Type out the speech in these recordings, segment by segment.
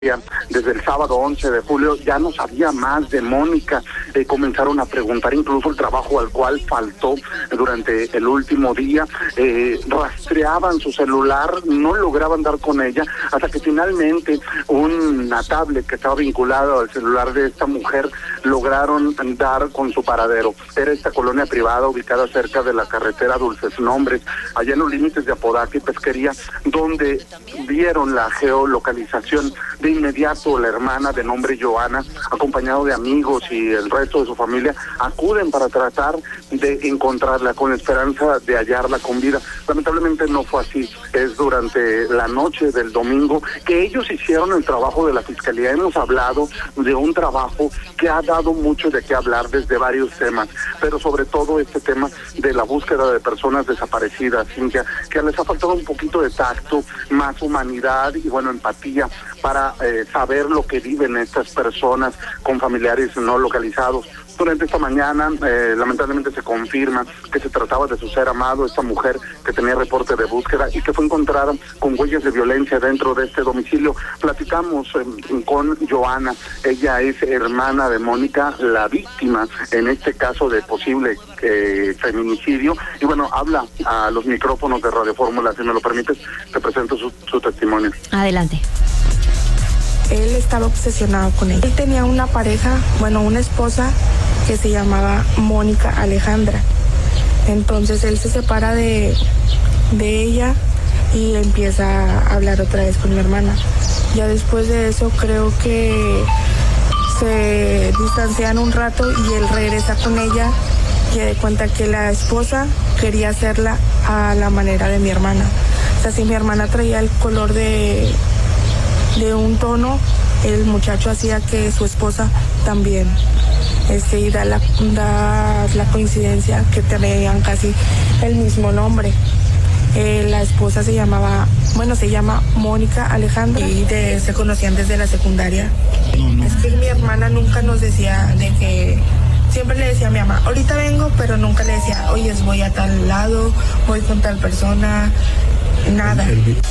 Desde el sábado 11 de julio ya no sabía más de Mónica, comenzaron a preguntar incluso el trabajo al cual faltó durante el último día, rastreaban su celular, no lograban dar con ella, hasta que finalmente una tablet que estaba vinculada al celular de esta mujer lograron dar con su paradero. Era esta colonia privada ubicada cerca de la carretera Dulces Nombres, allá en los límites de Apodaca y Pesquería, donde vieron la geolocalización. De inmediato la hermana de nombre Joana, acompañado de amigos y el resto de su familia, acuden para tratar de encontrarla con esperanza de hallarla con vida. Lamentablemente no fue así. Es durante la noche del domingo que ellos hicieron el trabajo de la Fiscalía. Hemos hablado de un trabajo que ha dado mucho de qué hablar desde varios temas, pero sobre todo este tema de la búsqueda de personas desaparecidas, Cintia, que les ha faltado un poquito de tacto, más humanidad y empatía para saber lo que viven estas personas con familiares no localizados. Durante esta mañana, lamentablemente se confirma que se trataba de su ser amado, esta mujer que tenía reporte de búsqueda y que fue encontrada con huellas de violencia dentro de este domicilio. Platicamos con Joana, ella es hermana de Mónica, la víctima en este caso de posible feminicidio, y habla a los micrófonos de Radio Fórmula. Si me lo permites, te presento su testimonio. Adelante. Él estaba obsesionado con ella. Él tenía una pareja, una esposa que se llamaba Mónica Alejandra. Entonces él se separa de ella y empieza a hablar otra vez con mi hermana. Ya después de eso creo que se distancian un rato y él regresa con ella y de cuenta que la esposa quería hacerla a la manera de mi hermana. O sea, si mi hermana traía el color de un tono, el muchacho hacía que su esposa también, y da la coincidencia que tenían casi el mismo nombre. La esposa se llama Mónica Alejandra y se conocían desde la secundaria. Es que mi hermana nunca nos decía de que, siempre le decía a mi mamá, ahorita vengo, pero nunca le decía, oye, voy a tal lado, voy con tal persona, nada.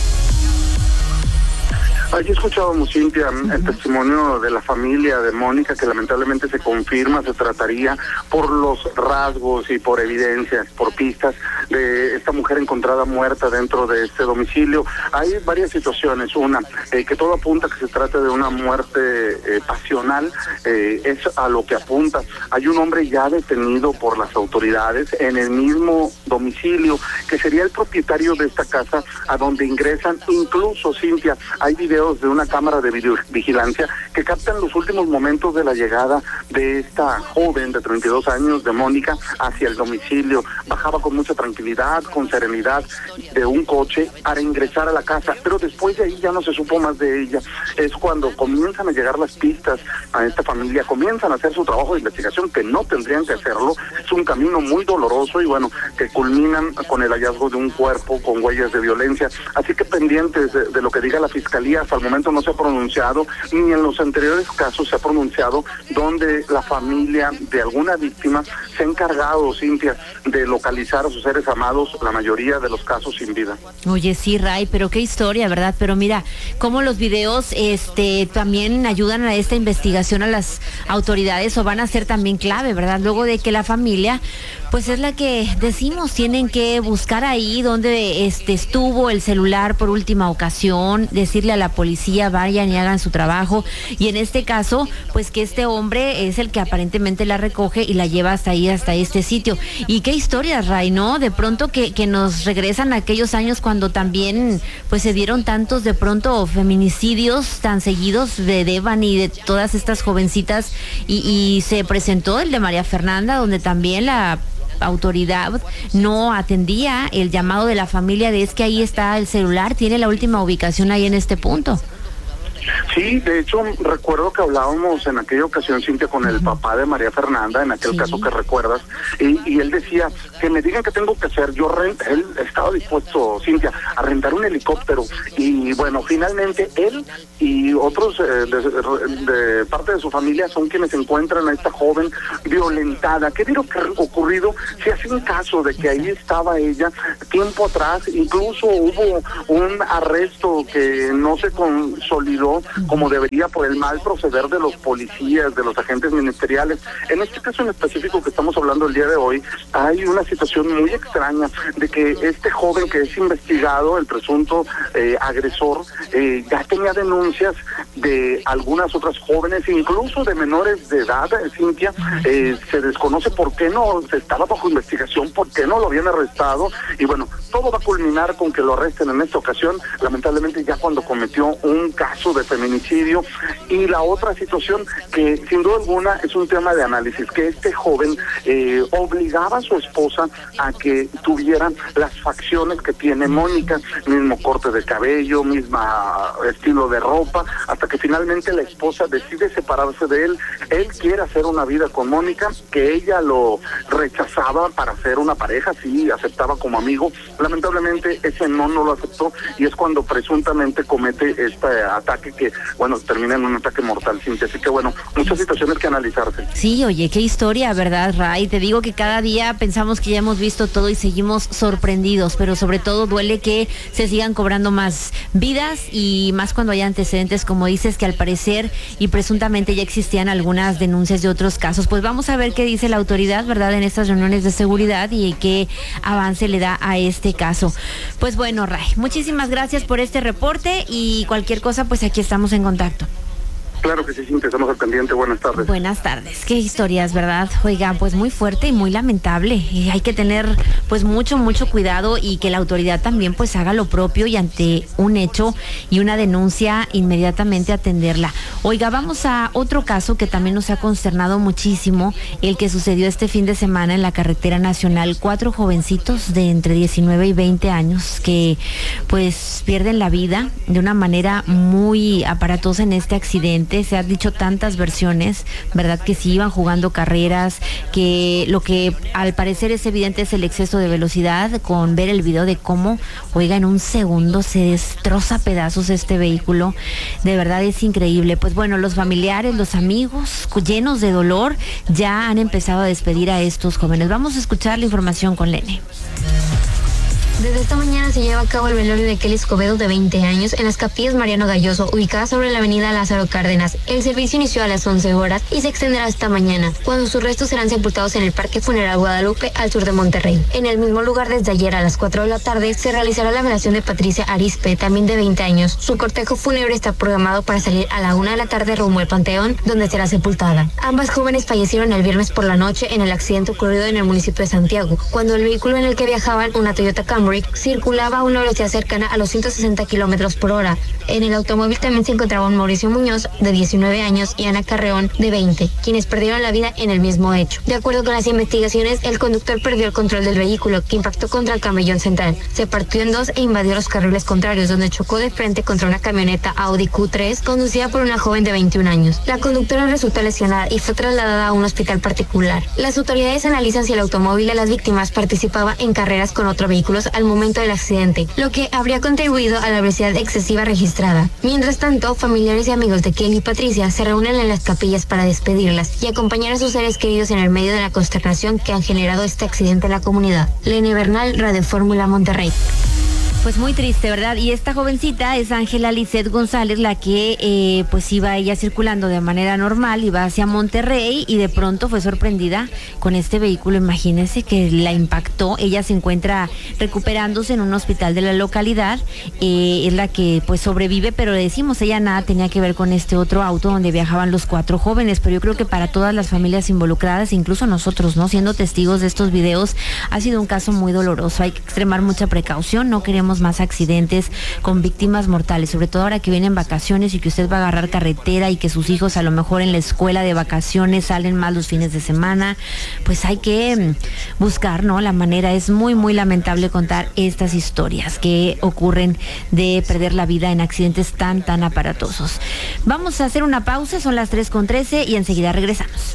Allí escuchábamos, Cintia, el testimonio de la familia de Mónica, que lamentablemente se confirma, se trataría por los rasgos y por evidencias, por pistas de esta mujer encontrada muerta dentro de este domicilio. Hay varias situaciones. Una, que todo apunta que se trata de una muerte pasional, es a lo que apunta. Hay un hombre ya detenido por las autoridades en el mismo domicilio, que sería el propietario de esta casa a donde ingresan. Incluso, Cintia, hay videos de una cámara de videovigilancia que captan los últimos momentos de la llegada de esta joven de 32 años, de Mónica, hacia el domicilio. Bajaba con mucha tranquilidad, con serenidad, de un coche para ingresar a la casa, pero después de ahí ya no se supo más de ella. Es cuando comienzan a llegar las pistas a esta familia, comienzan a hacer su trabajo de investigación, que no tendrían que hacerlo. Es un camino muy doloroso y que culminan con el hallazgo de un cuerpo con huellas de violencia. Así que pendientes de lo que diga la Fiscalía. Hasta el momento no se ha pronunciado, ni en los anteriores casos se ha pronunciado, donde la familia de alguna víctima se ha encargado, Cintia, de localizar a sus seres amados, la mayoría de los casos sin vida. Oye, sí, Ray, pero qué historia, ¿verdad? Pero mira, cómo los videos también ayudan a esta investigación a las autoridades, o van a ser también clave, ¿verdad? Luego de que la familia, pues es la que decimos, tienen que buscar ahí donde estuvo el celular por última ocasión, decirle a la policía, vayan y hagan su trabajo, y en este caso, pues que este hombre es el que aparentemente la recoge y la lleva hasta ahí, hasta este sitio. Y qué historias, Ray, ¿no? De pronto que nos regresan a aquellos años cuando también pues se dieron tantos de pronto feminicidios tan seguidos de Devani y de todas estas jovencitas, y se presentó el de María Fernanda, donde también la autoridad no atendía el llamado de la familia de es que ahí está el celular, tiene la última ubicación ahí en este punto. Sí, de hecho, recuerdo que hablábamos en aquella ocasión, Cintia, con el papá de María Fernanda, en aquel caso que recuerdas, y él decía que me digan qué tengo que hacer. Él estaba dispuesto, Cintia, a rentar un helicóptero, y finalmente él y otros de parte de su familia son quienes encuentran a esta joven violentada. ¿Qué hubiera ocurrido si hacen caso de que ahí estaba ella tiempo atrás? Incluso hubo un arresto que no se consolidó como debería por el mal proceder de los policías, de los agentes ministeriales. En este caso en específico que estamos hablando el día de hoy, hay una situación muy extraña de que este joven que es investigado, el presunto agresor, ya tenía denuncias de algunas otras jóvenes, incluso de menores de edad, Cintia. Se desconoce por qué no se estaba bajo investigación, por qué no lo habían arrestado, y bueno, todo va a culminar con que lo arresten en esta ocasión, lamentablemente ya cuando cometió un caso de feminicidio. Y la otra situación que sin duda alguna es un tema de análisis, que este joven obligaba a su esposa a que tuviera las facciones que tiene Mónica, mismo corte de cabello, misma estilo de ropa, hasta que finalmente la esposa decide separarse de él. Él quiere hacer una vida con Mónica, que ella lo rechazaba para ser una pareja, sí, aceptaba como amigo. Lamentablemente ese no lo aceptó, y es cuando presuntamente comete este ataque que, bueno, termina en un ataque mortal, Cintia. Así que bueno, muchas situaciones que analizarse. Sí, oye, qué historia, ¿verdad, Ray? Te digo que cada día pensamos que ya hemos visto todo y seguimos sorprendidos, pero sobre todo duele que se sigan cobrando más vidas, y más cuando hay antecedentes, como dices, que al parecer y presuntamente ya existían algunas denuncias de otros casos. Pues vamos a ver qué dice la autoridad, ¿verdad?, en estas reuniones de seguridad, y qué avance le da a este caso. Pues bueno, Ray, muchísimas gracias por este reporte, y cualquier cosa, pues aquí estamos en contacto. Claro que sí, estamos al pendiente. Buenas tardes. Buenas tardes. Qué historias, ¿verdad? Oiga, pues muy fuerte y muy lamentable. Y hay que tener pues mucho cuidado, y que la autoridad también pues haga lo propio, y ante un hecho y una denuncia inmediatamente atenderla. Oiga, vamos a otro caso que también nos ha consternado muchísimo, el que sucedió este fin de semana en la carretera nacional. 4 jovencitos de entre 19 y 20 años que pues pierden la vida de una manera muy aparatosa en este accidente. Se han dicho tantas versiones, ¿verdad?, que sí iban jugando carreras, que lo que al parecer es evidente es el exceso de velocidad, con ver el video de cómo, oiga, en un segundo se destroza a pedazos este vehículo. De verdad es increíble. Pues bueno, los familiares, los amigos, llenos de dolor, ya han empezado a despedir a estos jóvenes. Vamos a escuchar la información con Lene. Desde esta mañana se lleva a cabo el velorio de Kelly Escobedo, de 20 años, en las capillas Mariano Galloso, ubicadas sobre la avenida Lázaro Cárdenas. El servicio inició a las 11 horas y se extenderá hasta mañana, cuando sus restos serán sepultados en el Parque Funeral Guadalupe, al sur de Monterrey. En el mismo lugar, desde ayer a las 4 de la tarde, se realizará la velación de Patricia Arispe, también de 20 años. Su cortejo fúnebre está programado para salir a la 1 de la tarde rumbo al Panteón, donde será sepultada. Ambas jóvenes fallecieron el viernes por la noche en el accidente ocurrido en el municipio de Santiago, cuando el vehículo en el que viajaban, una Toyota Camry, circulaba a una velocidad cercana a los 160 kilómetros por hora. En el automóvil también se encontraban Mauricio Muñoz, de 19 años, y Ana Carreón, de 20, quienes perdieron la vida en el mismo hecho. De acuerdo con las investigaciones, el conductor perdió el control del vehículo, que impactó contra el camellón central. Se partió en dos e invadió los carriles contrarios, donde chocó de frente contra una camioneta Audi Q3 conducida por una joven de 21 años. La conductora resultó lesionada y fue trasladada a un hospital particular. Las autoridades analizan si el automóvil de las víctimas participaba en carreras con otros vehículos al momento del accidente, lo que habría contribuido a la velocidad excesiva registrada. Mientras tanto, familiares y amigos de Kelly y Patricia se reúnen en las capillas para despedirlas y acompañar a sus seres queridos en el medio de la consternación que han generado este accidente en la comunidad. Lene Bernal, Radio Fórmula, Monterrey. Pues muy triste, ¿verdad? Y esta jovencita es Ángela Lisset González, la que pues iba ella circulando de manera normal, iba hacia Monterrey, y de pronto fue sorprendida con este vehículo. Imagínense que la impactó. Ella se encuentra recuperándose en un hospital de la localidad, es la que pues sobrevive, pero le decimos, ella nada tenía que ver con este otro auto donde viajaban los 4 jóvenes. Pero yo creo que para todas las familias involucradas, incluso nosotros, ¿no?, siendo testigos de estos videos, ha sido un caso muy doloroso. Hay que extremar mucha precaución, no queremos más accidentes con víctimas mortales, sobre todo ahora que vienen vacaciones y que usted va a agarrar carretera, y que sus hijos a lo mejor en la escuela de vacaciones salen más los fines de semana. Pues hay que buscar, ¿no?, la manera. Es muy lamentable contar estas historias que ocurren de perder la vida en accidentes tan aparatosos. Vamos a hacer una pausa, son las 3:13 y enseguida regresamos.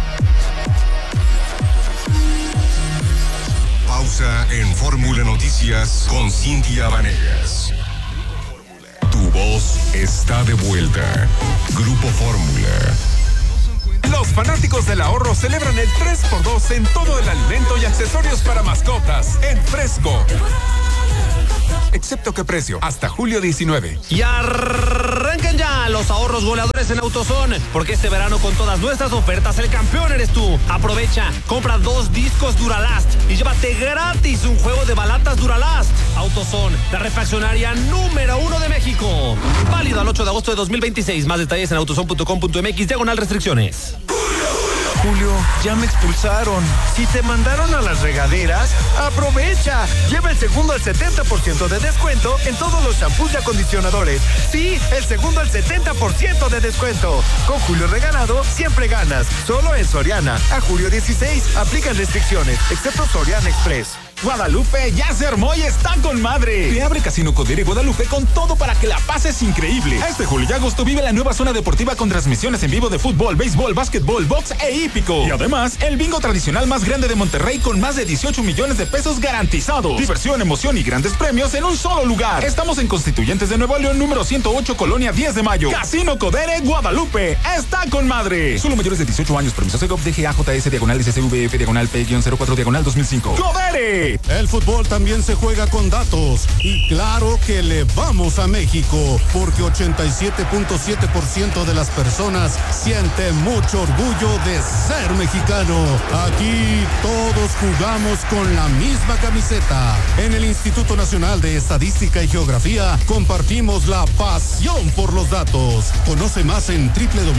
Pausa en Fórmula Noticias con Cintia Vanegas. Tu voz está de vuelta. Grupo Fórmula. Los fanáticos del ahorro celebran el 3x2 en todo el alimento y accesorios para mascotas en Fresco. Excepto qué precio, hasta julio 19. Y arrancan ya los ahorros goleadores en AutoZone, porque este verano con todas nuestras ofertas el campeón eres tú. Aprovecha, compra 2 discos Duralast y llévate gratis un juego de balatas Duralast. AutoZone, la refaccionaria número 1 de México. Válido al 8 de agosto de 2026. Más detalles en autozone.com.mx/restricciones. Julio, ya me expulsaron. Si te mandaron a las regaderas, aprovecha. Lleva el segundo al 70% de descuento en todos los shampoos y acondicionadores. Sí, el segundo al 70% de descuento. Con Julio regalado, siempre ganas. Solo en Soriana. A julio 16. Aplican restricciones, excepto Soriana Express. Guadalupe ya se armó y está con madre. Te abre Casino Codere Guadalupe con todo para que la pases increíble. Este julio y agosto vive la nueva zona deportiva con transmisiones en vivo de fútbol, béisbol, básquetbol, box e hípico. Y además, el bingo tradicional más grande de Monterrey con más de 18 millones de pesos garantizados. Diversión, emoción y grandes premios en un solo lugar. Estamos en Constituyentes de Nuevo León, número 108, Colonia 10 de Mayo. Casino Codere Guadalupe está con madre. Solo mayores de 18 años. Permiso Segov, DGAJS, /SCVF, /P-04, 2005. ¡Codere! El fútbol también se juega con datos y claro que le vamos a México porque 87.7% de las personas siente mucho orgullo de ser mexicano. Aquí todos jugamos con la misma camiseta. En el Instituto Nacional de Estadística y Geografía compartimos la pasión por los datos. Conoce más en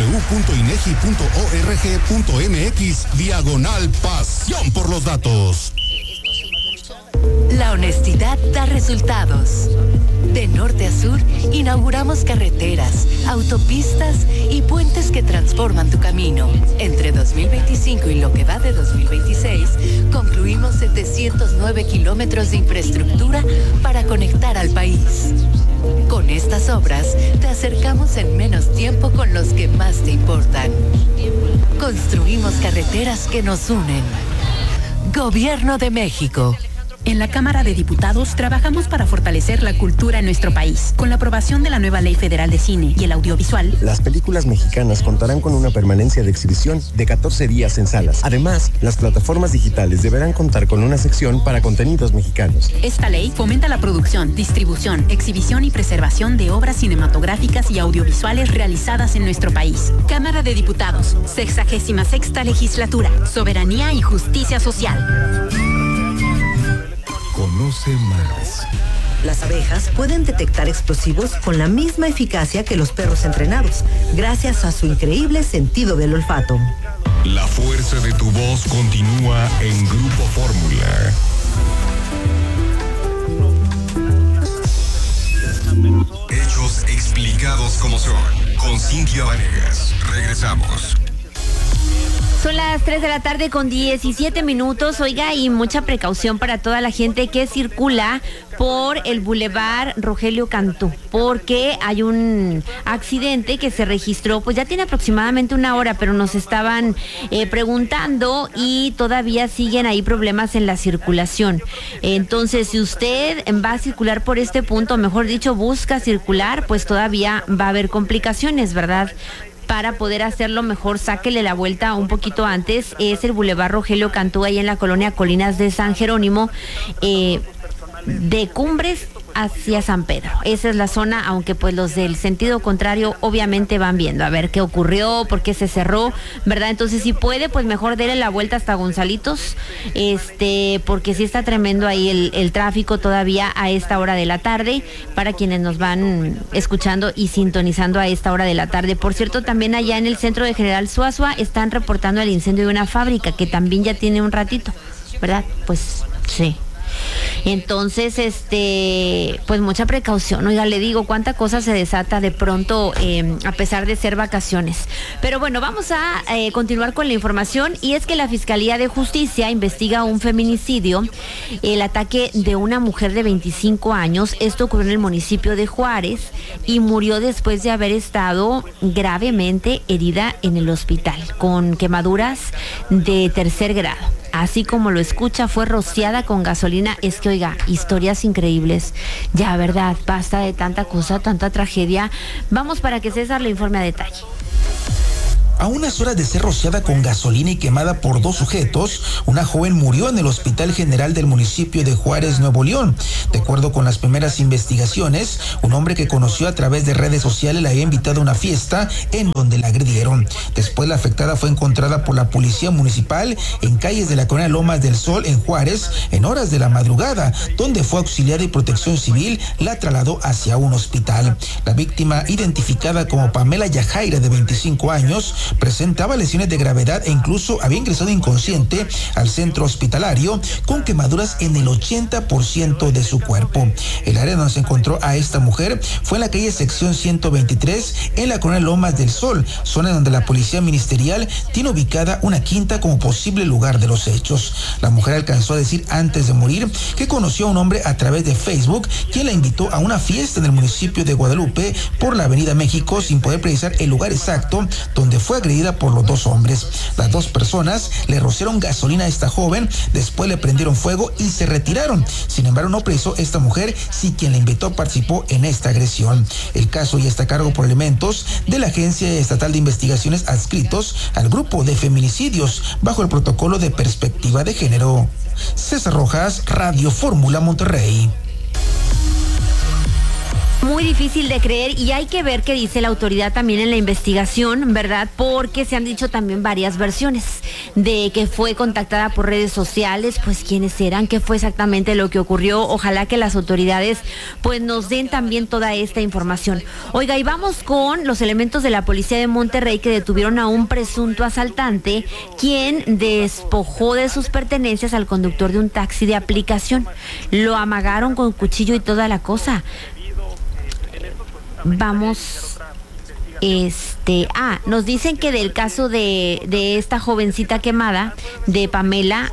www.inegi.org.mx/pasión por los datos. La honestidad da resultados. De norte a sur, inauguramos carreteras, autopistas y puentes que transforman tu camino. Entre 2025 y lo que va de 2026, concluimos 709 kilómetros de infraestructura para conectar al país. Con estas obras, te acercamos en menos tiempo con los que más te importan. Construimos carreteras que nos unen. Gobierno de México. En la Cámara de Diputados trabajamos para fortalecer la cultura en nuestro país. Con la aprobación de la nueva Ley Federal de Cine y el Audiovisual, las películas mexicanas contarán con una permanencia de exhibición de 14 días en salas. Además, las plataformas digitales deberán contar con una sección para contenidos mexicanos. Esta ley fomenta la producción, distribución, exhibición y preservación de obras cinematográficas y audiovisuales realizadas en nuestro país. Cámara de Diputados, 66ª Legislatura, Soberanía y Justicia Social. Conoce más. Las abejas pueden detectar explosivos con la misma eficacia que los perros entrenados, gracias a su increíble sentido del olfato. La fuerza de tu voz continúa en Grupo Fórmula. Hechos explicados como son. Con Cintia Vanegas. Regresamos. Son las 3 de la tarde con 17 minutos. Oiga, y mucha precaución para toda la gente que circula por el Boulevard Rogelio Cantú, porque hay un accidente que se registró, pues ya tiene aproximadamente una hora, pero nos estaban preguntando y todavía siguen ahí problemas en la circulación. Entonces, si usted va a circular por este punto, mejor dicho, busca circular, pues todavía va a haber complicaciones, ¿verdad? Para poder hacerlo mejor, sáquele la vuelta un poquito antes. Es el Boulevard Rogelio Cantú, ahí en la colonia Colinas de San Jerónimo, de Cumbres hacia San Pedro. Esa es la zona, aunque pues los del sentido contrario obviamente van viendo a ver qué ocurrió, por qué se cerró, ¿verdad? Entonces, si puede, pues mejor dele la vuelta hasta Gonzalitos, porque sí está tremendo ahí el tráfico todavía a esta hora de la tarde, para quienes nos van escuchando y sintonizando a esta hora de la tarde. Por cierto, también allá en el centro de General Suazua están reportando el incendio de una fábrica que también ya tiene un ratito, ¿verdad? Pues sí. Entonces, pues mucha precaución. Oiga, le digo, cuánta cosa se desata de pronto, a pesar de ser vacaciones. Pero bueno, vamos a continuar con la información, y es que la Fiscalía de Justicia investiga un feminicidio, el ataque de una mujer de 25 años. Esto ocurrió en el municipio de Juárez y murió después de haber estado gravemente herida en el hospital con quemaduras de 3er grado. Así como lo escucha, fue rociada con gasolina. Es que, oiga, historias increíbles. Ya, ¿verdad? Basta de tanta cosa, tanta tragedia. Vamos para que César le informe a detalle. A unas horas de ser rociada con gasolina y quemada por dos sujetos, una joven murió en el Hospital General del municipio de Juárez, Nuevo León. De acuerdo con las primeras investigaciones, un hombre que conoció a través de redes sociales la había invitado a una fiesta en donde la agredieron. Después la afectada fue encontrada por la policía municipal en calles de la colonia Lomas del Sol en Juárez en horas de la madrugada, donde fue auxiliada y Protección Civil la trasladó hacia un hospital. La víctima, identificada como Pamela Yajaira, de 25 años, presentaba lesiones de gravedad e incluso había ingresado inconsciente al centro hospitalario con quemaduras en el 80% de su cuerpo. El área donde se encontró a esta mujer fue en la calle sección 123 en la colonia Lomas del Sol, zona donde la policía ministerial tiene ubicada una quinta como posible lugar de los hechos. La mujer alcanzó a decir antes de morir que conoció a un hombre a través de Facebook, quien la invitó a una fiesta en el municipio de Guadalupe por la Avenida México, sin poder precisar el lugar exacto donde fue agredida por los dos hombres. Las dos personas le rociaron gasolina a esta joven, después le prendieron fuego y se retiraron. Sin embargo, no precisó esta mujer si quien la invitó participó en esta agresión. El caso ya está a cargo por elementos de la Agencia Estatal de Investigaciones adscritos al grupo de feminicidios bajo el protocolo de perspectiva de género. César Rojas, Radio Fórmula, Monterrey. Muy difícil de creer y hay que ver qué dice la autoridad también en la investigación, ¿verdad? Porque se han dicho también varias versiones de que fue contactada por redes sociales, pues quiénes eran, qué fue exactamente lo que ocurrió. Ojalá que las autoridades pues nos den también toda esta información. Oiga, y vamos con los elementos de la policía de Monterrey que detuvieron a un presunto asaltante, quien despojó de sus pertenencias al conductor de un taxi de aplicación. Lo amagaron con cuchillo y toda la cosa. Vamos, nos dicen que del caso de esta jovencita quemada, de Pamela,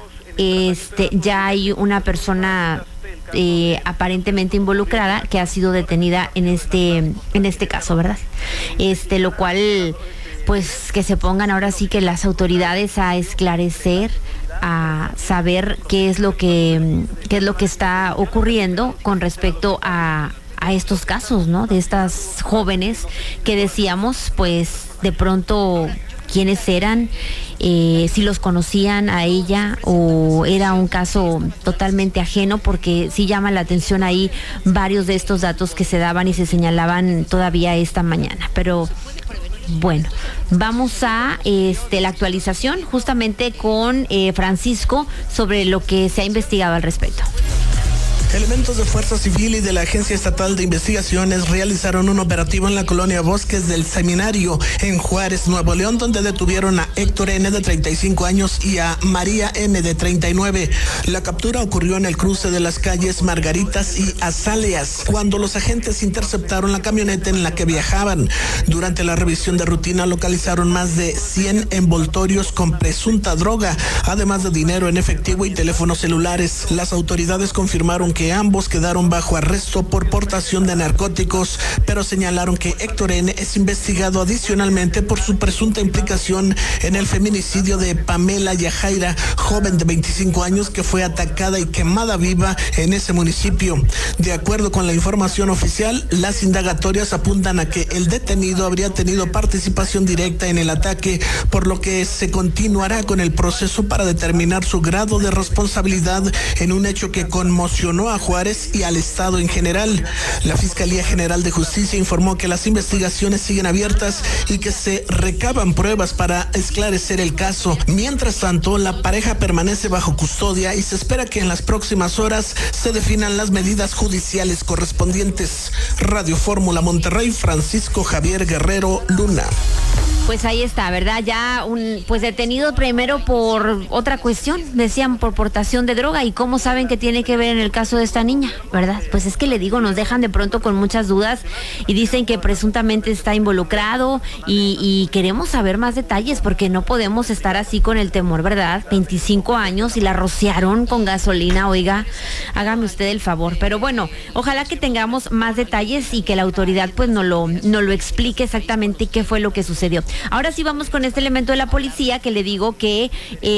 ya hay una persona aparentemente involucrada que ha sido detenida en este caso, ¿verdad? Lo cual, pues, que se pongan ahora sí que las autoridades a esclarecer, a saber qué es lo que está ocurriendo con respecto a estos casos, ¿no? De estas jóvenes que decíamos, pues, de pronto, quiénes eran, si los conocían a ella o era un caso totalmente ajeno, porque sí llama la atención ahí varios de estos datos que se daban y se señalaban todavía esta mañana. Pero bueno, vamos a la actualización justamente con Francisco sobre lo que se ha investigado al respecto. Elementos de Fuerza Civil y de la Agencia Estatal de Investigaciones realizaron un operativo en la colonia Bosques del Seminario, en Juárez, Nuevo León, donde detuvieron a Héctor N., de 35 años, y a María M., de 39. La captura ocurrió en el cruce de las calles Margaritas y Azaleas, cuando los agentes interceptaron la camioneta en la que viajaban. Durante la revisión de rutina localizaron más de 100 envoltorios con presunta droga, además de dinero en efectivo y teléfonos celulares. Las autoridades confirmaron que ambos quedaron bajo arresto por portación de narcóticos, pero señalaron que Héctor N. es investigado adicionalmente por su presunta implicación en el feminicidio de Pamela Yajaira, joven de 25 años que fue atacada y quemada viva en ese municipio. De acuerdo con la información oficial, las indagatorias apuntan a que el detenido habría tenido participación directa en el ataque, por lo que se continuará con el proceso para determinar su grado de responsabilidad en un hecho que conmocionó a Juárez y al Estado en general. La Fiscalía General de Justicia informó que las investigaciones siguen abiertas y que se recaban pruebas para esclarecer el caso. Mientras tanto, la pareja permanece bajo custodia y se espera que en las próximas horas se definan las medidas judiciales correspondientes. Radio Fórmula Monterrey, Francisco Javier Guerrero Luna. Pues ahí está, ¿verdad? Ya pues detenido primero por otra cuestión, decían por portación de droga. ¿Y cómo saben que tiene que ver en el caso de esta niña, verdad? Pues es que le digo, nos dejan de pronto con muchas dudas y dicen que presuntamente está involucrado y queremos saber más detalles porque no podemos estar así con el temor, ¿verdad? 25 años y la rociaron con gasolina, oiga, hágame usted el favor. Pero bueno, ojalá que tengamos más detalles y que la autoridad pues nos lo explique exactamente qué fue lo que sucedió. Ahora sí vamos con este elemento de la policía que le digo que,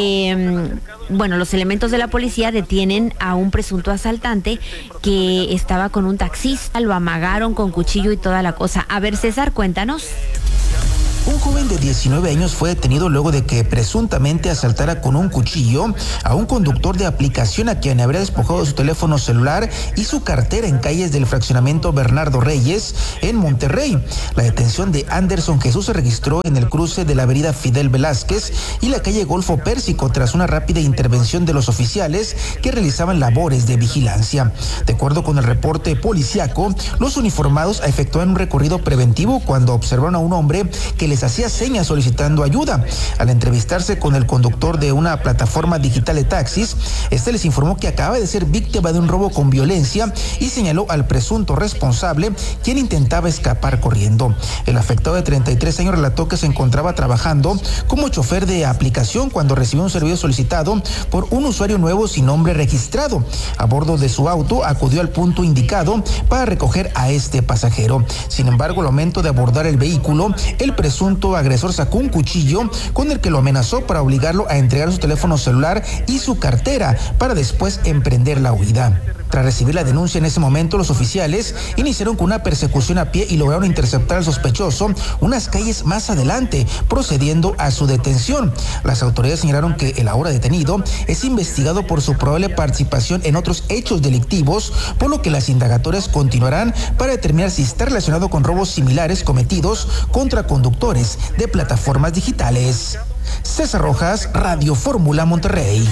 los elementos de la policía detienen a un presunto asaltante que estaba con un taxista, lo amagaron con cuchillo y toda la cosa. A ver, César, cuéntanos. Un joven de 19 años fue detenido luego de que presuntamente asaltara con un cuchillo a un conductor de aplicación a quien habría despojado de su teléfono celular y su cartera en calles del fraccionamiento Bernardo Reyes en Monterrey. La detención de Anderson Jesús se registró en el cruce de la avenida Fidel Velázquez y la calle Golfo Pérsico tras una rápida intervención de los oficiales que realizaban labores de vigilancia. De acuerdo con el reporte policíaco, los uniformados efectuaron un recorrido preventivo cuando observaron a un hombre que les hacía señas solicitando ayuda. Al entrevistarse con el conductor de una plataforma digital de taxis, este les informó que acaba de ser víctima de un robo con violencia y señaló al presunto responsable, quien intentaba escapar corriendo. El afectado de 33 años relató que se encontraba trabajando como chofer de aplicación cuando recibió un servicio solicitado por un usuario nuevo sin nombre registrado. A bordo de su auto acudió al punto indicado para recoger a este pasajero. Sin embargo, al momento de abordar el vehículo, el presunto agresor sacó un cuchillo con el que lo amenazó para obligarlo a entregar su teléfono celular y su cartera para después emprender la huida. Tras recibir la denuncia en ese momento, los oficiales iniciaron con una persecución a pie y lograron interceptar al sospechoso unas calles más adelante, procediendo a su detención. Las autoridades señalaron que el ahora detenido es investigado por su probable participación en otros hechos delictivos, por lo que las indagatorias continuarán para determinar si está relacionado con robos similares cometidos contra conductores de plataformas digitales. César Rojas, Radio Fórmula Monterrey.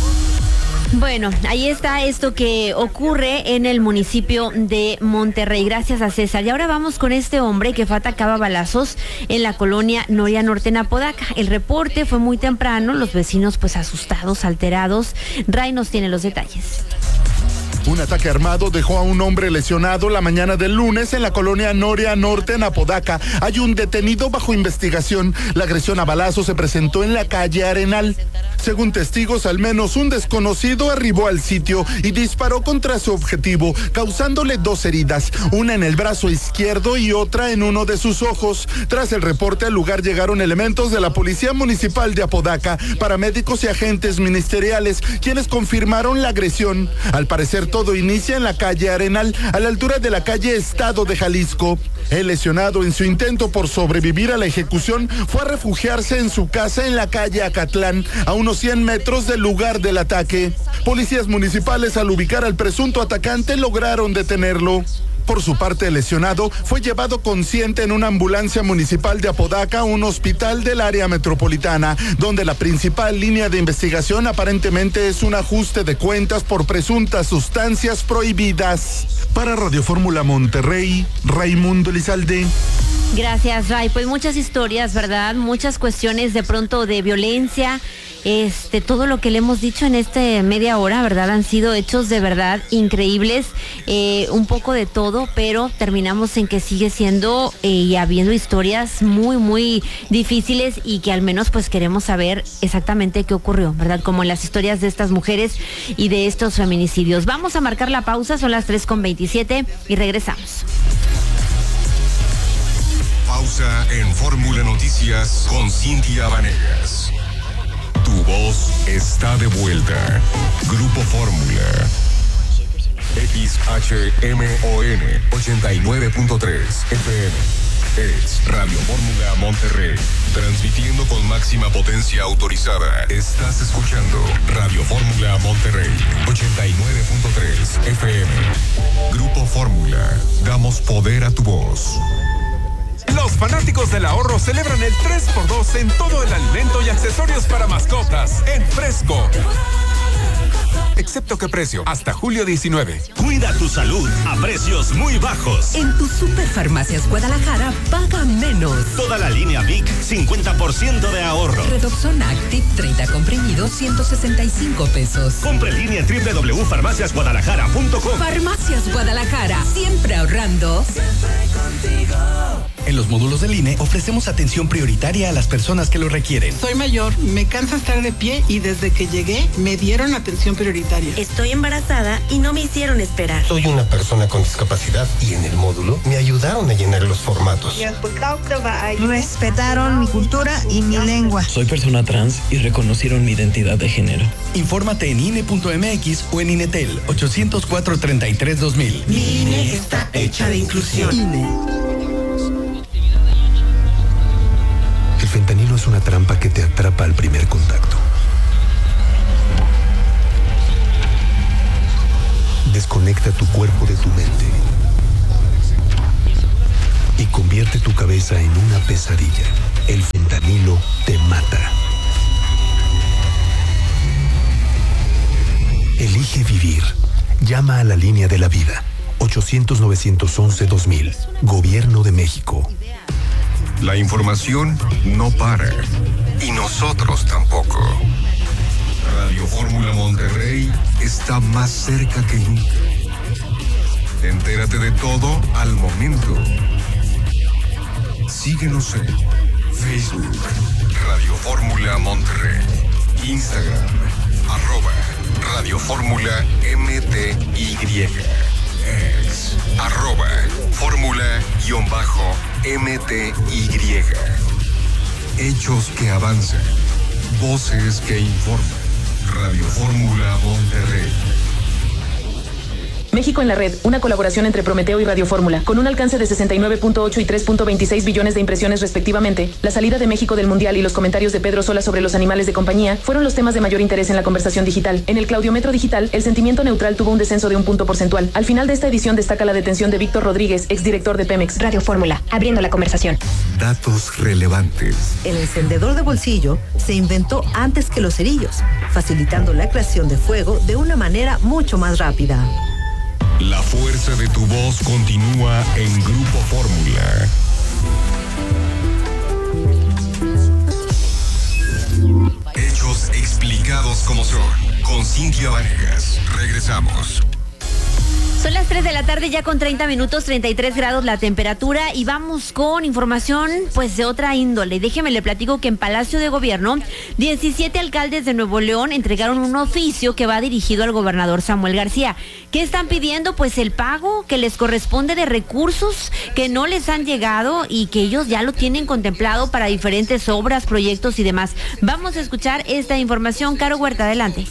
Bueno, ahí está esto que ocurre en el municipio de Monterrey. Gracias a César. Y ahora vamos con este hombre que fue atacado a balazos en la colonia Noria Norte en Apodaca. El reporte fue muy temprano, los vecinos pues asustados, alterados. Ray nos tiene los detalles. Un ataque armado dejó a un hombre lesionado la mañana del lunes en la colonia Noria Norte en Apodaca. Hay un detenido bajo investigación. La agresión a balazos se presentó en la calle Arenal. Según testigos, al menos un desconocido arribó al sitio y disparó contra su objetivo, causándole 2 heridas, una en el brazo izquierdo y otra en uno de sus ojos. Tras el reporte, al lugar llegaron elementos de la Policía Municipal de Apodaca, paramédicos y agentes ministeriales, quienes confirmaron la agresión. Al parecer, todo inicia en la calle Arenal, a la altura de la calle Estado de Jalisco. El lesionado, en su intento por sobrevivir a la ejecución, fue a refugiarse en su casa en la calle Acatlán, a unos 100 metros del lugar del ataque. Policías municipales, al ubicar al presunto atacante, lograron detenerlo. Por su parte, el lesionado fue llevado consciente en una ambulancia municipal de Apodaca a un hospital del área metropolitana, donde la principal línea de investigación aparentemente es un ajuste de cuentas por presuntas sustancias prohibidas. Para Radio Fórmula Monterrey, Raimundo Elizalde. Gracias, Ray. Pues muchas historias, ¿verdad? Muchas cuestiones de pronto de violencia. Todo lo que le hemos dicho en esta media hora, ¿verdad? Han sido hechos de verdad increíbles, un poco de todo, pero terminamos en que sigue siendo y habiendo historias muy, muy difíciles y que al menos pues queremos saber exactamente qué ocurrió, ¿verdad? Como en las historias de estas mujeres y de estos feminicidios. Vamos a marcar la pausa, son las 3:27 y regresamos. Pausa en Fórmula Noticias con Cintia Vanegas. Tu voz está de vuelta. Grupo Fórmula. XHMON 89.3 FM. Es Radio Fórmula Monterrey. Transmitiendo con máxima potencia autorizada. Estás escuchando Radio Fórmula Monterrey 89.3 FM. Grupo Fórmula. Damos poder a tu voz. Los fanáticos del ahorro celebran el 3x2 en todo el alimento y accesorios para mascotas en Fresco. Excepto que precio, hasta julio 19. Cuida tu salud a precios muy bajos. En tu Superfarmacias Guadalajara, paga menos. Toda la línea Vic, 50% de ahorro. Redoxon Active, 30 comprimidos, 165 pesos. Compre en línea en www.farmaciasguadalajara.com. Farmacias Guadalajara, siempre ahorrando. Siempre contigo. En los módulos del INE ofrecemos atención prioritaria a las personas que lo requieren. Soy mayor, me cansa estar de pie y desde que llegué me dieron atención prioritaria. Estoy embarazada y no me hicieron esperar. Soy una persona con discapacidad y en el módulo me ayudaron a llenar los formatos. Respetaron mi cultura y mi lengua. Soy persona trans y reconocieron mi identidad de género. Infórmate en INE.mx o en INETEL 804-33-2000. Mi INE está hecha de inclusión. INE. no es una trampa que te atrapa al primer contacto. Desconecta tu cuerpo de tu mente y convierte tu cabeza en una pesadilla. El fentanilo te mata. Elige vivir. Llama a la línea de la vida. 800-911-2000. Gobierno de México. La información no para. Y nosotros tampoco. Radio Fórmula Monterrey está más cerca que nunca. Entérate de todo al momento. Síguenos en Facebook, Radio Fórmula Monterrey, Instagram, @Radio Fórmula MTY, ex, @Fórmula_MTY. Hechos que avanzan, voces que informan. Radio Fórmula Monterrey. México en la red, una colaboración entre Prometeo y Radio Fórmula, con un alcance de 69.8 y 3.26 billones de impresiones respectivamente. La salida de México del Mundial y los comentarios de Pedro Sola sobre los animales de compañía fueron los temas de mayor interés en la conversación digital. En el Claudiometro Digital, el sentimiento neutral tuvo un descenso de 1 punto porcentual. Al final de esta edición destaca la detención de Víctor Rodríguez, exdirector de Pemex. Radio Fórmula, abriendo la conversación. Datos relevantes. El encendedor de bolsillo se inventó antes que los cerillos, facilitando la creación de fuego de una manera mucho más rápida. La fuerza de tu voz continúa en Grupo Fórmula. Hechos explicados como son. Con Cintia Vanegas. Regresamos. Son las 3 de la tarde ya con 30 minutos, 33 grados la temperatura y vamos con información pues de otra índole. Déjeme le platico que en Palacio de Gobierno 17 alcaldes de Nuevo León entregaron un oficio que va dirigido al gobernador Samuel García. ¿Qué están pidiendo? Pues el pago que les corresponde de recursos que no les han llegado y que ellos ya lo tienen contemplado para diferentes obras, proyectos y demás. Vamos a escuchar esta información. Caro Huerta, adelante.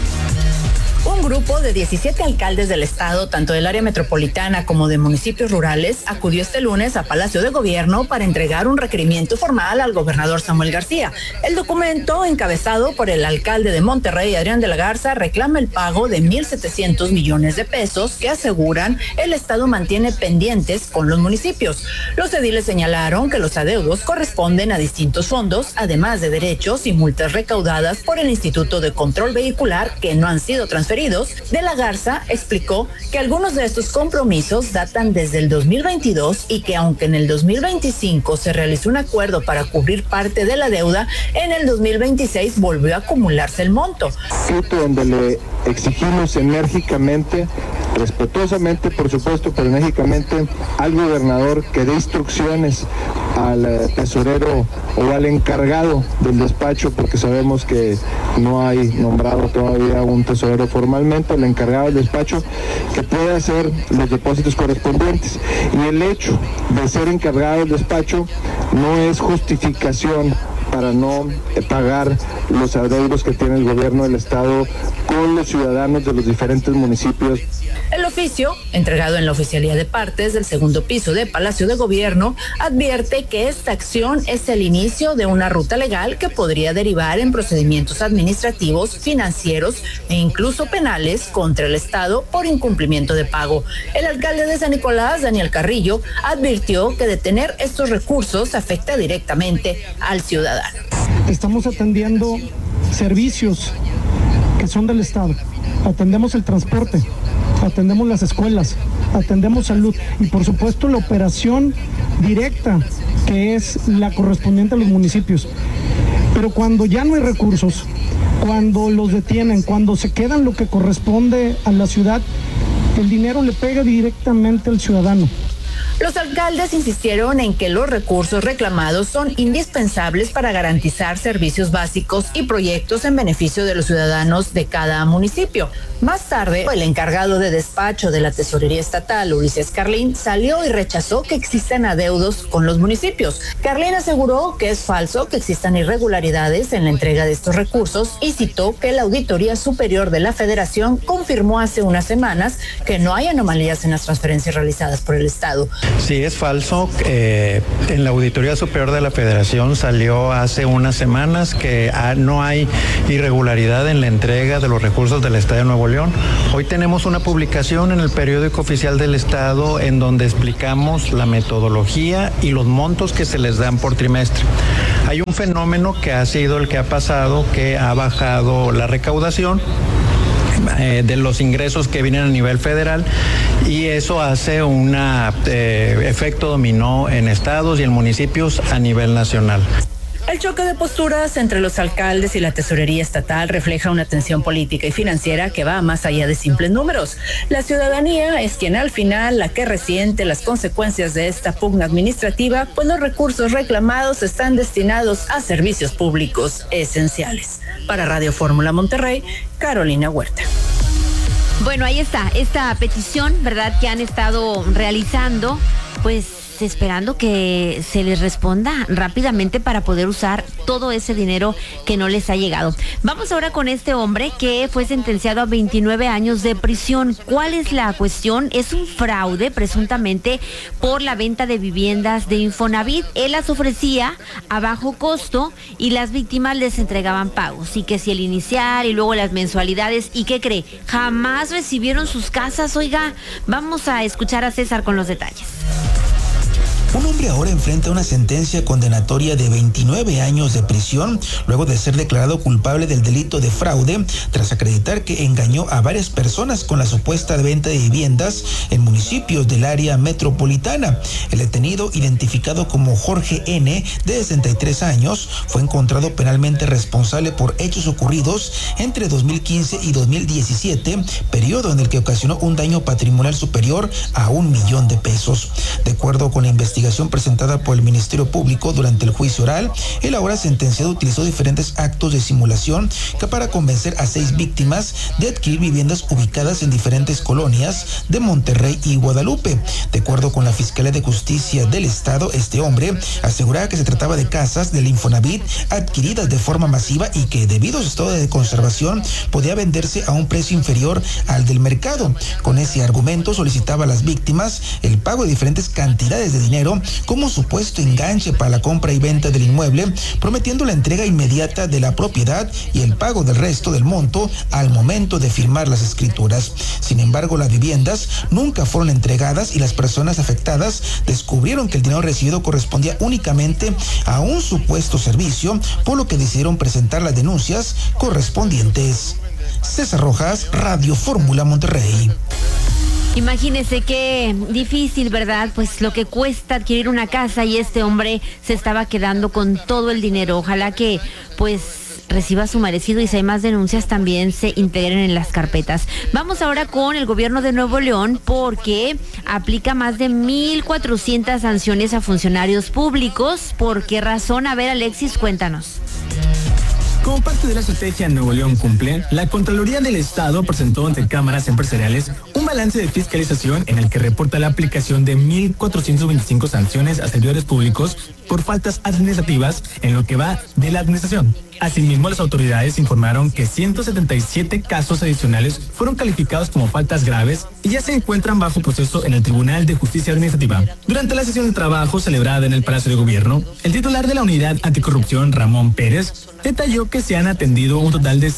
Un grupo de 17 alcaldes del estado, tanto del área metropolitana como de municipios rurales, acudió este lunes a Palacio de Gobierno para entregar un requerimiento formal al gobernador Samuel García. El documento, encabezado por el alcalde de Monterrey, Adrián de la Garza, reclama el pago de 1,700 millones de pesos que aseguran el estado mantiene pendientes con los municipios. Los ediles señalaron que los adeudos corresponden a distintos fondos, además de derechos y multas recaudadas por el Instituto de Control Vehicular que no han sido transferidos. De la Garza explicó que algunos de estos compromisos datan desde el 2022 y que aunque en el 2025 se realizó un acuerdo para cubrir parte de la deuda, en el 2026 volvió a acumularse el monto. Donde le exigimos enérgicamente, respetuosamente por supuesto, pero enérgicamente al gobernador que dé instrucciones al tesorero o al encargado del despacho, porque sabemos que no hay nombrado todavía un tesorero formalmente, el encargado del despacho que pueda hacer los depósitos correspondientes. Y el hecho de ser encargado del despacho no es justificación para no pagar los adeudos que tiene el gobierno del estado con los ciudadanos de los diferentes municipios. El oficio, entregado en la Oficialía de Partes del segundo piso de Palacio de Gobierno, advierte que esta acción es el inicio de una ruta legal que podría derivar en procedimientos administrativos, financieros e incluso penales contra el Estado por incumplimiento de pago. El alcalde de San Nicolás, Daniel Carrillo, advirtió que detener estos recursos afecta directamente al ciudadano. Estamos atendiendo servicios que son del Estado. Atendemos el transporte, atendemos las escuelas, atendemos salud y por supuesto la operación directa que es la correspondiente a los municipios. Pero cuando ya no hay recursos, cuando los detienen, cuando se quedan lo que corresponde a la ciudad, el dinero le pega directamente al ciudadano. Los alcaldes insistieron en que los recursos reclamados son indispensables para garantizar servicios básicos y proyectos en beneficio de los ciudadanos de cada municipio. Más tarde, el encargado de despacho de la Tesorería Estatal, Ulises Carlín, salió y rechazó que existan adeudos con los municipios. Carlín aseguró que es falso que existan irregularidades en la entrega de estos recursos y citó que la Auditoría Superior de la Federación confirmó hace unas semanas que no hay anomalías en las transferencias realizadas por el Estado. Sí, es falso. En la Auditoría Superior de la Federación salió hace unas semanas que no hay irregularidad en la entrega de los recursos del Estado de Nuevo León. Hoy tenemos una publicación en el periódico oficial del Estado en donde explicamos la metodología y los montos que se les dan por trimestre. Hay un fenómeno que ha sido el que ha pasado, que ha bajado la recaudación de los ingresos que vienen a nivel federal, y eso hace un efecto dominó en estados y en municipios a nivel nacional. El choque de posturas entre los alcaldes y la tesorería estatal refleja una tensión política y financiera que va más allá de simples números. La ciudadanía es quien al final la que resiente las consecuencias de esta pugna administrativa, pues los recursos reclamados están destinados a servicios públicos esenciales. Para Radio Fórmula Monterrey, Carolina Huerta. Bueno, ahí está, esta petición, ¿verdad?, que han estado realizando, pues esperando que se les responda rápidamente para poder usar todo ese dinero que no les ha llegado. Vamos ahora con este hombre que fue sentenciado a 29 años de prisión. ¿Cuál es la cuestión? Es un fraude presuntamente por la venta de viviendas de Infonavit. Él las ofrecía a bajo costo y las víctimas les entregaban pagos. Y que si el inicial y luego las mensualidades. ¿Y qué cree? Jamás recibieron sus casas. Oiga, vamos a escuchar a César con los detalles. Un hombre ahora enfrenta una sentencia condenatoria de 29 años de prisión luego de ser declarado culpable del delito de fraude tras acreditar que engañó a varias personas con la supuesta venta de viviendas en municipios del área metropolitana. El detenido, identificado como Jorge N., de 63 años, fue encontrado penalmente responsable por hechos ocurridos entre 2015 y 2017, periodo en el que ocasionó un daño patrimonial superior a $1 millón. De acuerdo con la investigación presentada por el Ministerio Público durante el juicio oral, el ahora sentenciado utilizó diferentes actos de simulación que para convencer a 6 víctimas de adquirir viviendas ubicadas en diferentes colonias de Monterrey y Guadalupe. De acuerdo con la Fiscalía de Justicia del Estado, este hombre aseguraba que se trataba de casas del Infonavit adquiridas de forma masiva y que debido a su estado de conservación podía venderse a un precio inferior al del mercado. Con ese argumento solicitaba a las víctimas el pago de diferentes cantidades de dinero como supuesto enganche para la compra y venta del inmueble, prometiendo la entrega inmediata de la propiedad y el pago del resto del monto al momento de firmar las escrituras. Sin embargo, las viviendas nunca fueron entregadas y las personas afectadas descubrieron que el dinero recibido correspondía únicamente a un supuesto servicio, por lo que decidieron presentar las denuncias correspondientes. César Rojas, Radio Fórmula Monterrey. Imagínese qué difícil, ¿verdad? Pues lo que cuesta adquirir una casa y este hombre se estaba quedando con todo el dinero. Ojalá que pues reciba su merecido y si hay más denuncias también se integren en las carpetas. Vamos ahora con el gobierno de Nuevo León porque aplica más de 1,400 sanciones a funcionarios públicos. ¿Por qué razón? A ver, Alexis, cuéntanos. Como parte de la estrategia Nuevo León Cumple, la Contraloría del Estado presentó ante cámaras empresariales un balance de fiscalización en el que reporta la aplicación de 1,425 sanciones a servidores públicos por faltas administrativas en lo que va de la administración. Asimismo, las autoridades informaron que 177 casos adicionales fueron calificados como faltas graves y ya se encuentran bajo proceso en el Tribunal de Justicia Administrativa. Durante la sesión de trabajo celebrada en el Palacio de Gobierno, el titular de la Unidad Anticorrupción, Ramón Pérez, detalló que se han atendido un total de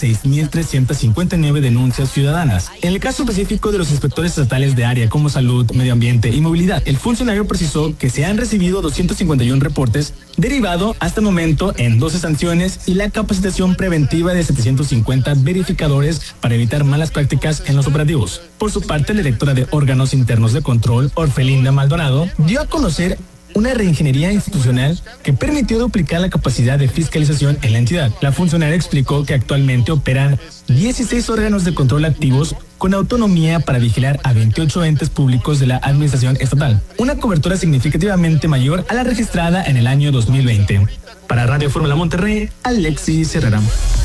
6,359 denuncias ciudadanas. En el caso específico de los inspectores estatales de área como salud, medio ambiente y movilidad, el funcionario precisó que se han recibido 251 reportes, derivado hasta el momento en 12 sanciones y la capacitación preventiva de 750 verificadores para evitar malas prácticas en los operativos. Por su parte, la directora de órganos internos de control, Orfelinda Maldonado, dio a conocer una reingeniería institucional que permitió duplicar la capacidad de fiscalización en la entidad. La funcionaria explicó que actualmente operan 16 órganos de control activos con autonomía para vigilar a 28 entes públicos de la administración estatal, una cobertura significativamente mayor a la registrada en el año 2020. Para Radio Fórmula Monterrey, Alexis Herrera.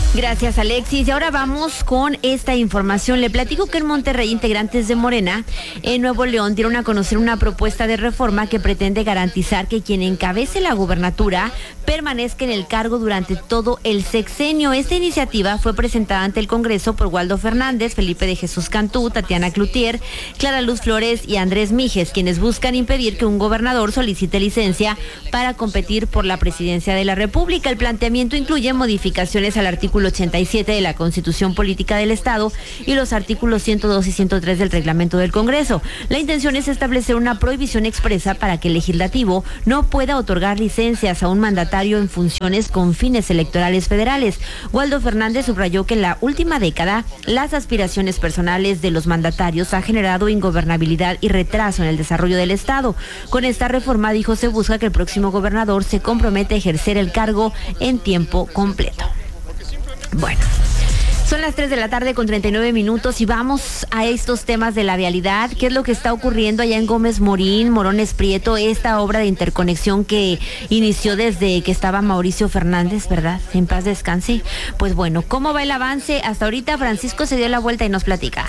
Gracias, Alexis. Y ahora vamos con esta información. Le platico que en Monterrey, integrantes de Morena en Nuevo León dieron a conocer una propuesta de reforma que pretende garantizar que quien encabece la gubernatura permanezca en el cargo durante todo el sexenio. Esta iniciativa fue presentada ante el Congreso por Waldo Fernández, Felipe de Jesús Cantú, Tatiana Cloutier, Clara Luz Flores y Andrés Mijes, quienes buscan impedir que un gobernador solicite licencia para competir por la presidencia de la República. El planteamiento incluye modificaciones al artículo 87 de la Constitución Política del Estado y los artículos 102 y 103 del Reglamento del Congreso. La intención es establecer una prohibición expresa para que el legislativo no pueda otorgar licencias a un mandatario en funciones con fines electorales federales. Waldo Fernández subrayó que en la última década las aspiraciones personales de los mandatarios han generado ingobernabilidad y retraso en el desarrollo del Estado. Con esta reforma, dijo, se busca que el próximo gobernador se comprometa a ejercer el cargo en tiempo completo. Bueno, son las 3 de la tarde con 39 minutos y vamos a estos temas de la vialidad. ¿Qué es lo que está ocurriendo allá en Gómez Morín, Morones Prieto? Esta obra de interconexión que inició desde que estaba Mauricio Fernández, ¿verdad? En paz descanse. Pues bueno, ¿cómo va el avance? Hasta ahorita Francisco se dio la vuelta y nos platica.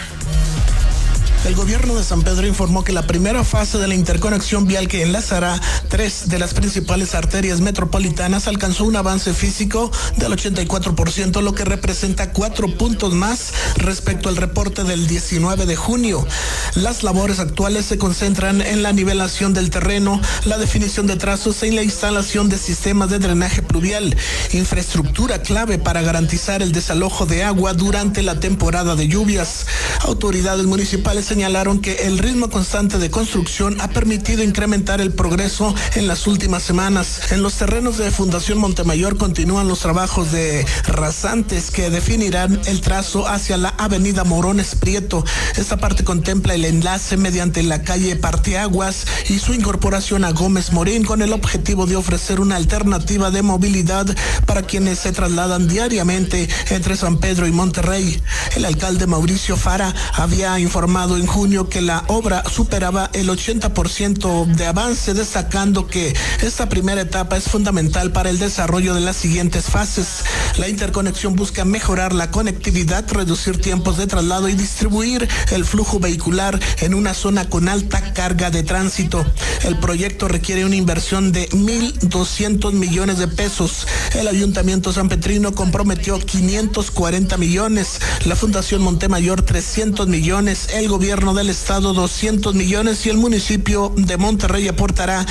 El gobierno de San Pedro informó que la primera fase de la interconexión vial que enlazará 3 de las principales arterias metropolitanas alcanzó un avance físico del 84%, lo que representa 4 puntos más respecto al reporte del 19 de junio. Las labores actuales se concentran en la nivelación del terreno, la definición de trazos y la instalación de sistemas de drenaje pluvial, infraestructura clave para garantizar el desalojo de agua durante la temporada de lluvias. Autoridades municipales señalaron que el ritmo constante de construcción ha permitido incrementar el progreso en las últimas semanas. En los terrenos de Fundación Montemayor continúan los trabajos de rasantes que definirán el trazo hacia la avenida Morones Prieto. Esta parte contempla el enlace mediante la calle Parteaguas y su incorporación a Gómez Morín con el objetivo de ofrecer una alternativa de movilidad para quienes se trasladan diariamente entre San Pedro y Monterrey. El alcalde Mauricio Fara había informado en junio que la obra superaba el 80% de avance, destacando que esta primera etapa es fundamental para el desarrollo de las siguientes fases. La interconexión busca mejorar la conectividad, reducir tiempos de traslado y distribuir el flujo vehicular en una zona con alta carga de tránsito. El proyecto requiere una inversión de 1.200 millones de pesos. El Ayuntamiento sanpetrino comprometió 540 millones, la Fundación Montemayor 300 millones, el gobierno del estado 200 millones y el municipio de Monterrey aportará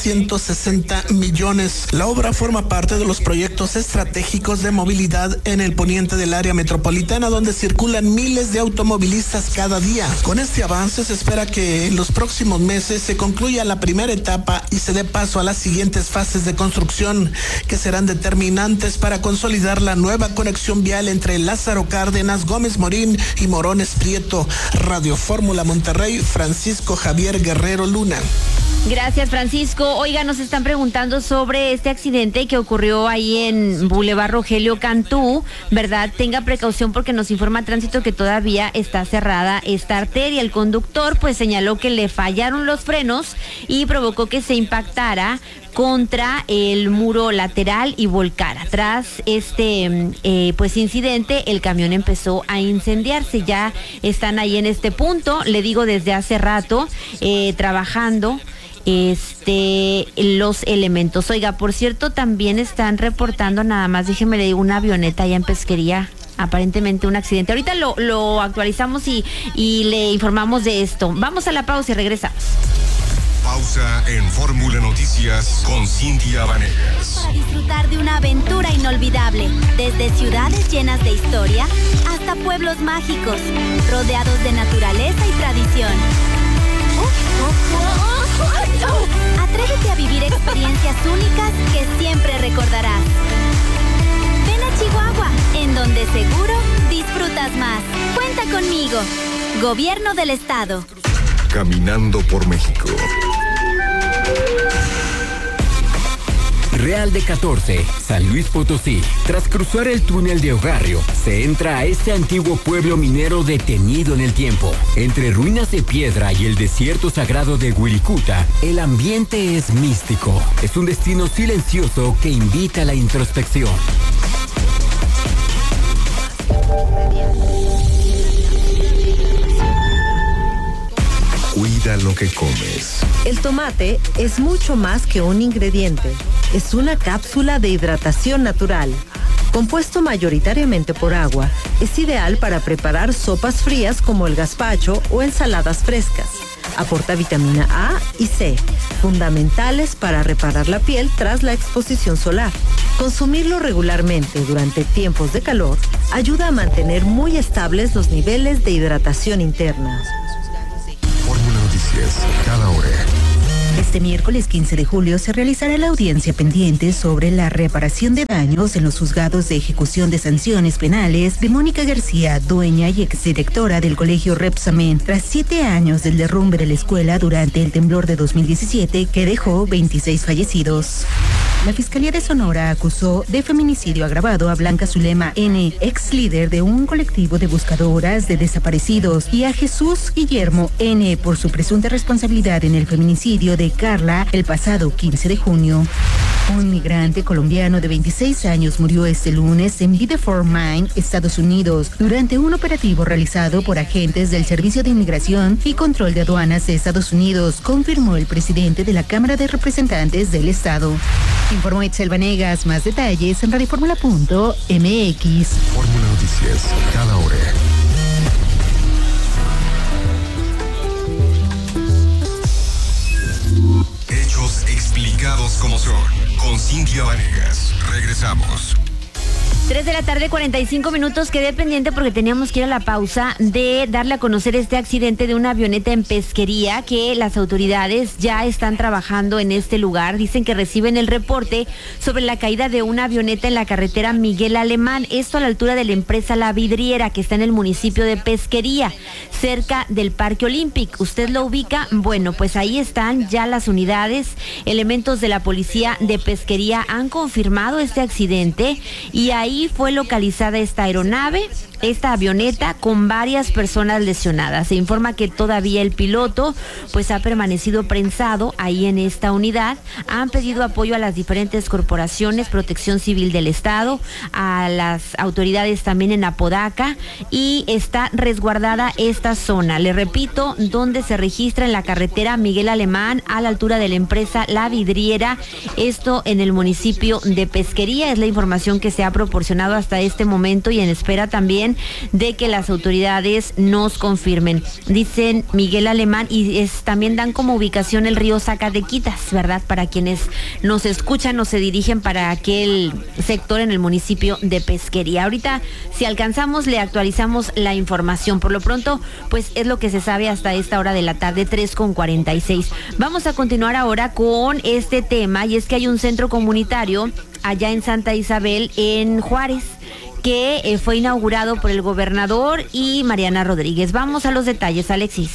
160 millones. La obra forma parte de los proyectos estratégicos de movilidad en el poniente del área metropolitana, donde circulan miles de automovilistas cada día. Con este avance se espera que en los próximos meses se concluya la primera etapa y se dé paso a las siguientes fases de construcción, que serán determinantes para consolidar la nueva conexión vial entre Lázaro Cárdenas, Gómez Morín y Morones Prieto. Radio Fórmula Monterrey, Francisco Javier Guerrero Luna. Gracias, Francisco. Oiga, nos están preguntando sobre este accidente que ocurrió ahí en Boulevard Rogelio Cantú, ¿verdad? Tenga precaución porque nos informa Tránsito que todavía está cerrada esta arteria. El conductor pues señaló que le fallaron los frenos y provocó que se impactara contra el muro lateral y volcara. Tras este pues incidente, el camión empezó a incendiarse. Ya están ahí en este punto, le digo, desde hace rato trabajando los elementos. Oiga, por cierto, también están reportando, nada más déjeme le digo, una avioneta allá en Pesquería, aparentemente un accidente. Ahorita lo actualizamos y le informamos de esto. Vamos a la pausa y regresamos. Pausa en Fórmula Noticias con Cintia Vanegas. Para disfrutar de una aventura inolvidable, desde ciudades llenas de historia hasta pueblos mágicos, rodeados de naturaleza y tradición. Atrévete a vivir experiencias únicas que siempre recordarás. Ven a Chihuahua, en donde seguro disfrutas más. Cuenta conmigo. Gobierno del Estado. Caminando por México. Real de 14, San Luis Potosí. Tras cruzar el túnel de Ogarrio, se entra a este antiguo pueblo minero detenido en el tiempo. Entre ruinas de piedra y el desierto sagrado de Wirikuta, el ambiente es místico. Es un destino silencioso que invita a la introspección. Cuida lo que comes. El tomate es mucho más que un ingrediente. Es una cápsula de hidratación natural. Compuesto mayoritariamente por agua, es ideal para preparar sopas frías como el gazpacho o ensaladas frescas. Aporta vitamina A y C, fundamentales para reparar la piel tras la exposición solar. Consumirlo regularmente durante tiempos de calor ayuda a mantener muy estables los niveles de hidratación interna. Fórmula Noticias, cada hora. Este miércoles 15 de julio se realizará la audiencia pendiente sobre la reparación de daños en los juzgados de ejecución de sanciones penales de Mónica García, dueña y exdirectora del colegio Repsamen, tras 7 años del derrumbe de la escuela durante el temblor de 2017 que dejó 26 fallecidos. La Fiscalía de Sonora acusó de feminicidio agravado a Blanca Zulema N., ex líder de un colectivo de buscadoras de desaparecidos, y a Jesús Guillermo N. por su presunta responsabilidad en el feminicidio de Carla el pasado 15 de junio. Un migrante colombiano de 26 años murió este lunes en Biddeford, Maine, Estados Unidos, durante un operativo realizado por agentes del Servicio de Inmigración y Control de Aduanas de Estados Unidos, confirmó el presidente de la Cámara de Representantes del Estado. Informó Itzel Vanegas. Más detalles en radioformula.mx. Fórmula Noticias, cada hora. Hechos explicados como son. Con Cintia Vanegas. Regresamos. 3 de la tarde, 45 minutos. Quedé pendiente porque teníamos que ir a la pausa de darle a conocer este accidente de una avioneta en Pesquería, que las autoridades ya están trabajando en este lugar. Dicen que reciben el reporte sobre la caída de una avioneta en la carretera Miguel Alemán, esto a la altura de la empresa La Vidriera, que está en el municipio de Pesquería, cerca del Parque Olímpico. ¿Usted lo ubica? Bueno, pues ahí están ya las unidades. Elementos de la policía de Pesquería han confirmado este accidente y ahí fue localizada esta aeronave, esta avioneta, con varias personas lesionadas. Se informa que todavía el piloto pues ha permanecido prensado ahí en esta unidad. Han pedido apoyo a las diferentes corporaciones, Protección Civil del Estado, a las autoridades también en Apodaca, y está resguardada esta zona. Le repito, donde se registra en la carretera Miguel Alemán, a la altura de la empresa La Vidriera, esto en el municipio de Pesquería. Es la información que se ha proporcionado hasta este momento y en espera también de que las autoridades nos confirmen. Dicen Miguel Alemán y también dan como ubicación el río Zacatequitas, ¿verdad? Para quienes nos escuchan o se dirigen para aquel sector en el municipio de Pesquería. Ahorita, si alcanzamos, le actualizamos la información. Por lo pronto, pues es lo que se sabe hasta esta hora de la tarde, 3:46. Vamos a continuar ahora con este tema, y es que hay un centro comunitario allá en Santa Isabel, en Juárez, que fue inaugurado por el gobernador y Mariana Rodríguez. Vamos a los detalles, Alexis.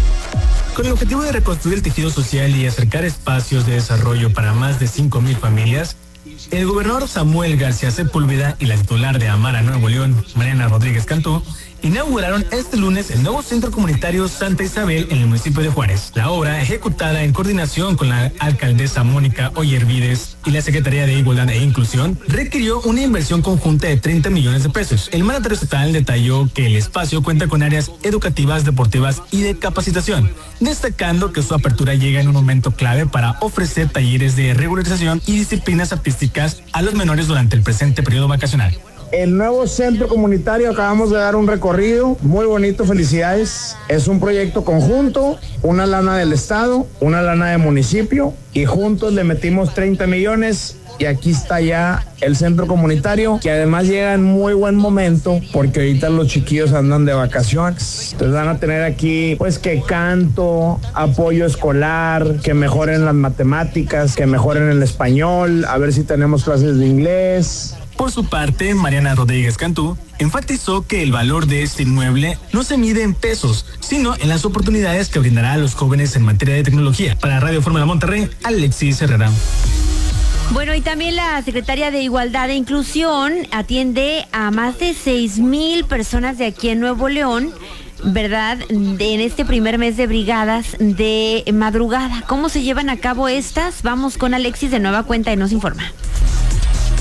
Con el objetivo de reconstruir el tejido social y acercar espacios de desarrollo para más de 5,000 familias, el gobernador Samuel García Sepúlveda y la titular de Amara Nuevo León, Mariana Rodríguez Cantú, inauguraron este lunes el nuevo centro comunitario Santa Isabel en el municipio de Juárez. La obra, ejecutada en coordinación con la alcaldesa Mónica Oyervides y la Secretaría de Igualdad e Inclusión, requirió una inversión conjunta de 30 millones de pesos. El mandatario estatal detalló que el espacio cuenta con áreas educativas, deportivas y de capacitación, destacando que su apertura llega en un momento clave para ofrecer talleres de regularización y disciplinas artísticas a los menores durante el presente periodo vacacional. El nuevo centro comunitario, acabamos de dar un recorrido muy bonito, felicidades. Es un proyecto conjunto, una lana del Estado, una lana de municipio, y juntos le metimos 30 millones. Y aquí está ya el centro comunitario, que además llega en muy buen momento porque ahorita los chiquillos andan de vacaciones. Entonces van a tener aquí pues que canto, apoyo escolar, que mejoren las matemáticas, que mejoren el español, a ver si tenemos clases de inglés. Por su parte, Mariana Rodríguez Cantú enfatizó que el valor de este inmueble no se mide en pesos, sino en las oportunidades que brindará a los jóvenes en materia de tecnología. Para Radio Fórmula Monterrey, Alexis Herrera. Bueno, y también la secretaria de Igualdad e Inclusión atiende a más de 6,000 personas de aquí en Nuevo León, ¿verdad? En este primer mes de brigadas de madrugada. ¿Cómo se llevan a cabo estas? Vamos con Alexis de nueva cuenta y nos informa.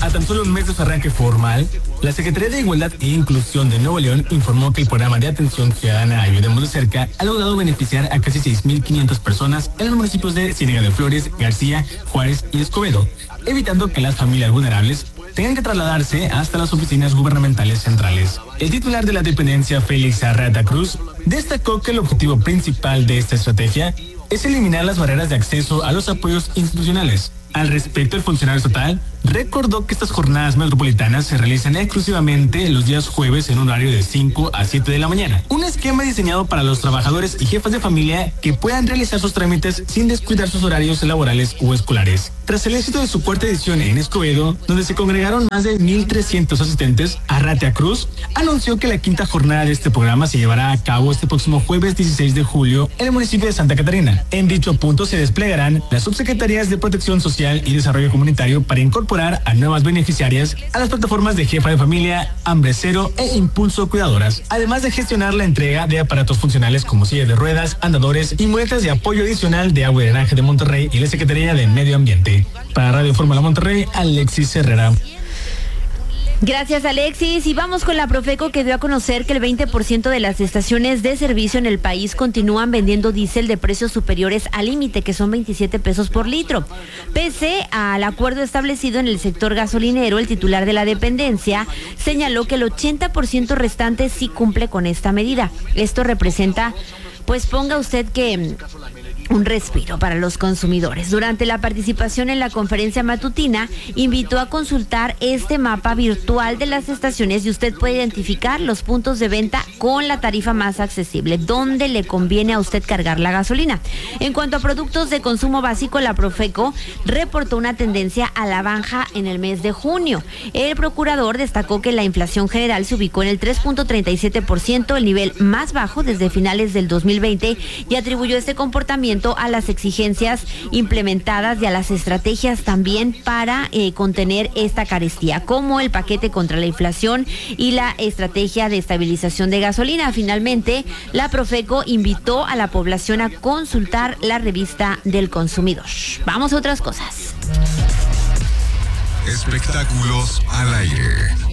A tan solo un mes de su arranque formal, la Secretaría de Igualdad e Inclusión de Nuevo León informó que el programa de atención ciudadana Ayudemos de Cerca ha logrado beneficiar a casi 6,500 personas en los municipios de Ciénega de Flores, García, Juárez y Escobedo, evitando que las familias vulnerables tengan que trasladarse hasta las oficinas gubernamentales centrales. El titular de la dependencia, Félix Arrata Cruz, destacó que el objetivo principal de esta estrategia es eliminar las barreras de acceso a los apoyos institucionales. Al respecto, el funcionario estatal recordó que estas jornadas metropolitanas se realizan exclusivamente los días jueves en un horario de 5 a 7 de la mañana. Un esquema diseñado para los trabajadores y jefas de familia que puedan realizar sus trámites sin descuidar sus horarios laborales o escolares. Tras el éxito de su cuarta edición en Escobedo, donde se congregaron más de 1,300 asistentes, Arratia Cruz anunció que la quinta jornada de este programa se llevará a cabo este próximo jueves 16 de julio en el municipio de Santa Catarina. En dicho punto se desplegarán las subsecretarías de Protección Social y Desarrollo Comunitario para incorporar a nuevas beneficiarias a las plataformas de Jefa de Familia, Hambre Cero e Impulso Cuidadoras, además de gestionar la entrega de aparatos funcionales como sillas de ruedas, andadores y muletas de apoyo adicional de Agua y Drenaje de Monterrey y la Secretaría de Medio Ambiente. Para Radio Fórmula Monterrey, Alexis Herrera. Gracias, Alexis. Y vamos con la Profeco, que dio a conocer que el 20% de las estaciones de servicio en el país continúan vendiendo diésel de precios superiores al límite, que son 27 pesos por litro. Pese al acuerdo establecido en el sector gasolinero, el titular de la dependencia señaló que el 80% restante sí cumple con esta medida. Esto representa, pues ponga usted que un respiro para los consumidores. Durante la participación en la conferencia matutina, invitó a consultar este mapa virtual de las estaciones y usted puede identificar los puntos de venta con la tarifa más accesible, donde le conviene a usted cargar la gasolina. En cuanto a productos de consumo básico, la Profeco reportó una tendencia a la baja en el mes de junio. El procurador destacó que la inflación general se ubicó en el 3.37%, el nivel más bajo desde finales del 2020, y atribuyó este comportamiento a las exigencias implementadas y a las estrategias también para contener esta carestía, como el paquete contra la inflación y la estrategia de estabilización de gasolina. Finalmente, la Profeco invitó a la población a consultar la revista del consumidor. Vamos a otras cosas. Espectáculos al aire.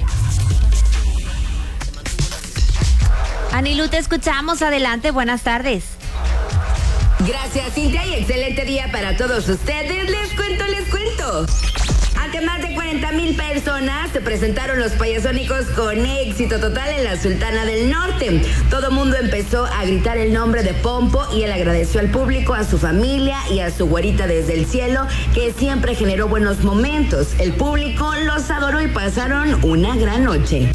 Anilú, te escuchamos. Adelante, buenas tardes. Gracias, Cintia, y excelente día para todos ustedes. Les cuento. Ante más de 40,000 personas se presentaron los Payasónicos con éxito total en la Sultana del Norte. Todo mundo empezó a gritar el nombre de Pompo y él agradeció al público, a su familia y a su güerita desde el cielo, que siempre generó buenos momentos. El público los adoró y pasaron una gran noche.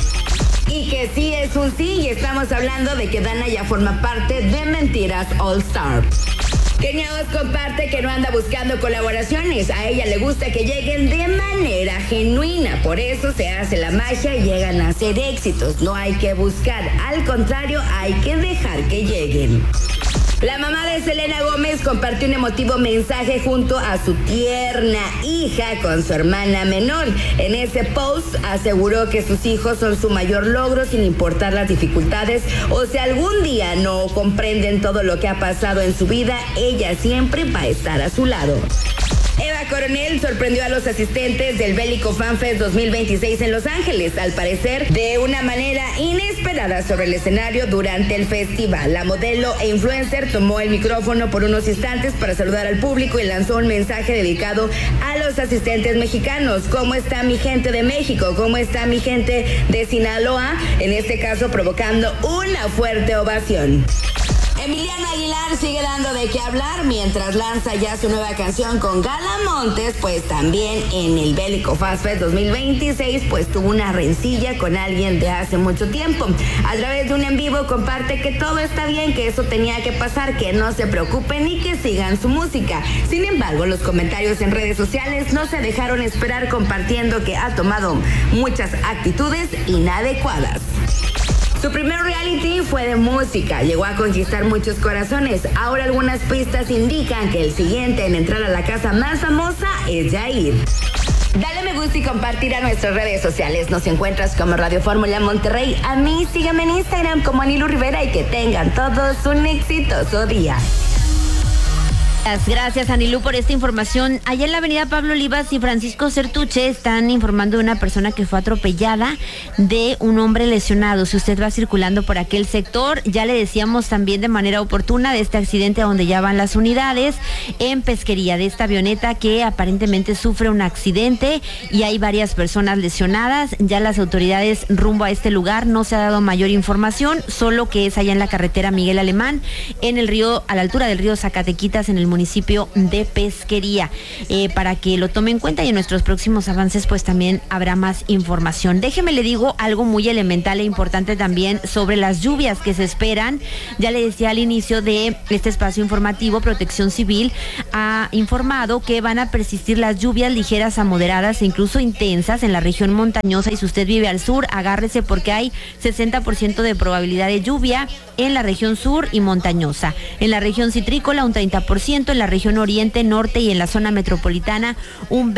Y que sí es un sí, y estamos hablando de que Dana ya forma parte de Mentiras All Star. Kenia Os comparte que no anda buscando colaboraciones, a ella le gusta que lleguen de manera genuina, por eso se hace la magia y llegan a hacer éxitos, no hay que buscar, al contrario hay que dejar que lleguen. La mamá de Selena Gómez compartió un emotivo mensaje junto a su tierna hija con su hermana menor. En ese post aseguró que sus hijos son su mayor logro sin importar las dificultades, o si algún día no comprenden todo lo que ha pasado en su vida, ella siempre va a estar a su lado. Eva Coronel sorprendió a los asistentes del Bélico Fan Fest 2026 en Los Ángeles, al parecer de una manera inesperada sobre el escenario durante el festival. La modelo e influencer tomó el micrófono por unos instantes para saludar al público y lanzó un mensaje dedicado a los asistentes mexicanos. ¿Cómo está mi gente de México? ¿Cómo está mi gente de Sinaloa? En este caso provocando una fuerte ovación. Emiliano Aguilar sigue dando de qué hablar mientras lanza ya su nueva canción con Gala Montes, pues también en el Bélico Fast Fest 2026 pues tuvo una rencilla con alguien de hace mucho tiempo. A través de un en vivo comparte que todo está bien, que eso tenía que pasar, que no se preocupen y que sigan su música. Sin embargo, los comentarios en redes sociales no se dejaron esperar, compartiendo que ha tomado muchas actitudes inadecuadas. Su primer reality fue de música, llegó a conquistar muchos corazones. Ahora algunas pistas indican que el siguiente en entrar a la casa más famosa es Yair. Dale me gusta y compartir a nuestras redes sociales. Nos encuentras como Radio Fórmula Monterrey. A mí síganme en Instagram como Anilú Rivera y que tengan todos un exitoso día. Gracias, Anilú, por esta información. Allá en la avenida Pablo Olivas y Francisco Certuche están informando de una persona que fue atropellada, de un hombre lesionado. Si usted va circulando por aquel sector, ya le decíamos también de manera oportuna de este accidente a donde ya van las unidades en Pesquería, de esta avioneta que aparentemente sufre un accidente y hay varias personas lesionadas. Ya las autoridades rumbo a este lugar, no se ha dado mayor información, solo que es allá en la carretera Miguel Alemán, en el río, a la altura del río Zacatequitas, en el municipio de Pesquería, para que lo tome en cuenta, y en nuestros próximos avances pues también habrá más información. Déjeme le digo algo muy elemental e importante también sobre las lluvias que se esperan. Ya le decía al inicio de este espacio informativo, Protección Civil ha informado que van a persistir las lluvias ligeras a moderadas e incluso intensas en la región montañosa, y si usted vive al sur, agárrese porque hay 60% de probabilidad de lluvia en la región sur y montañosa. En la región citrícola un 30%, en la región oriente, norte y en la zona metropolitana un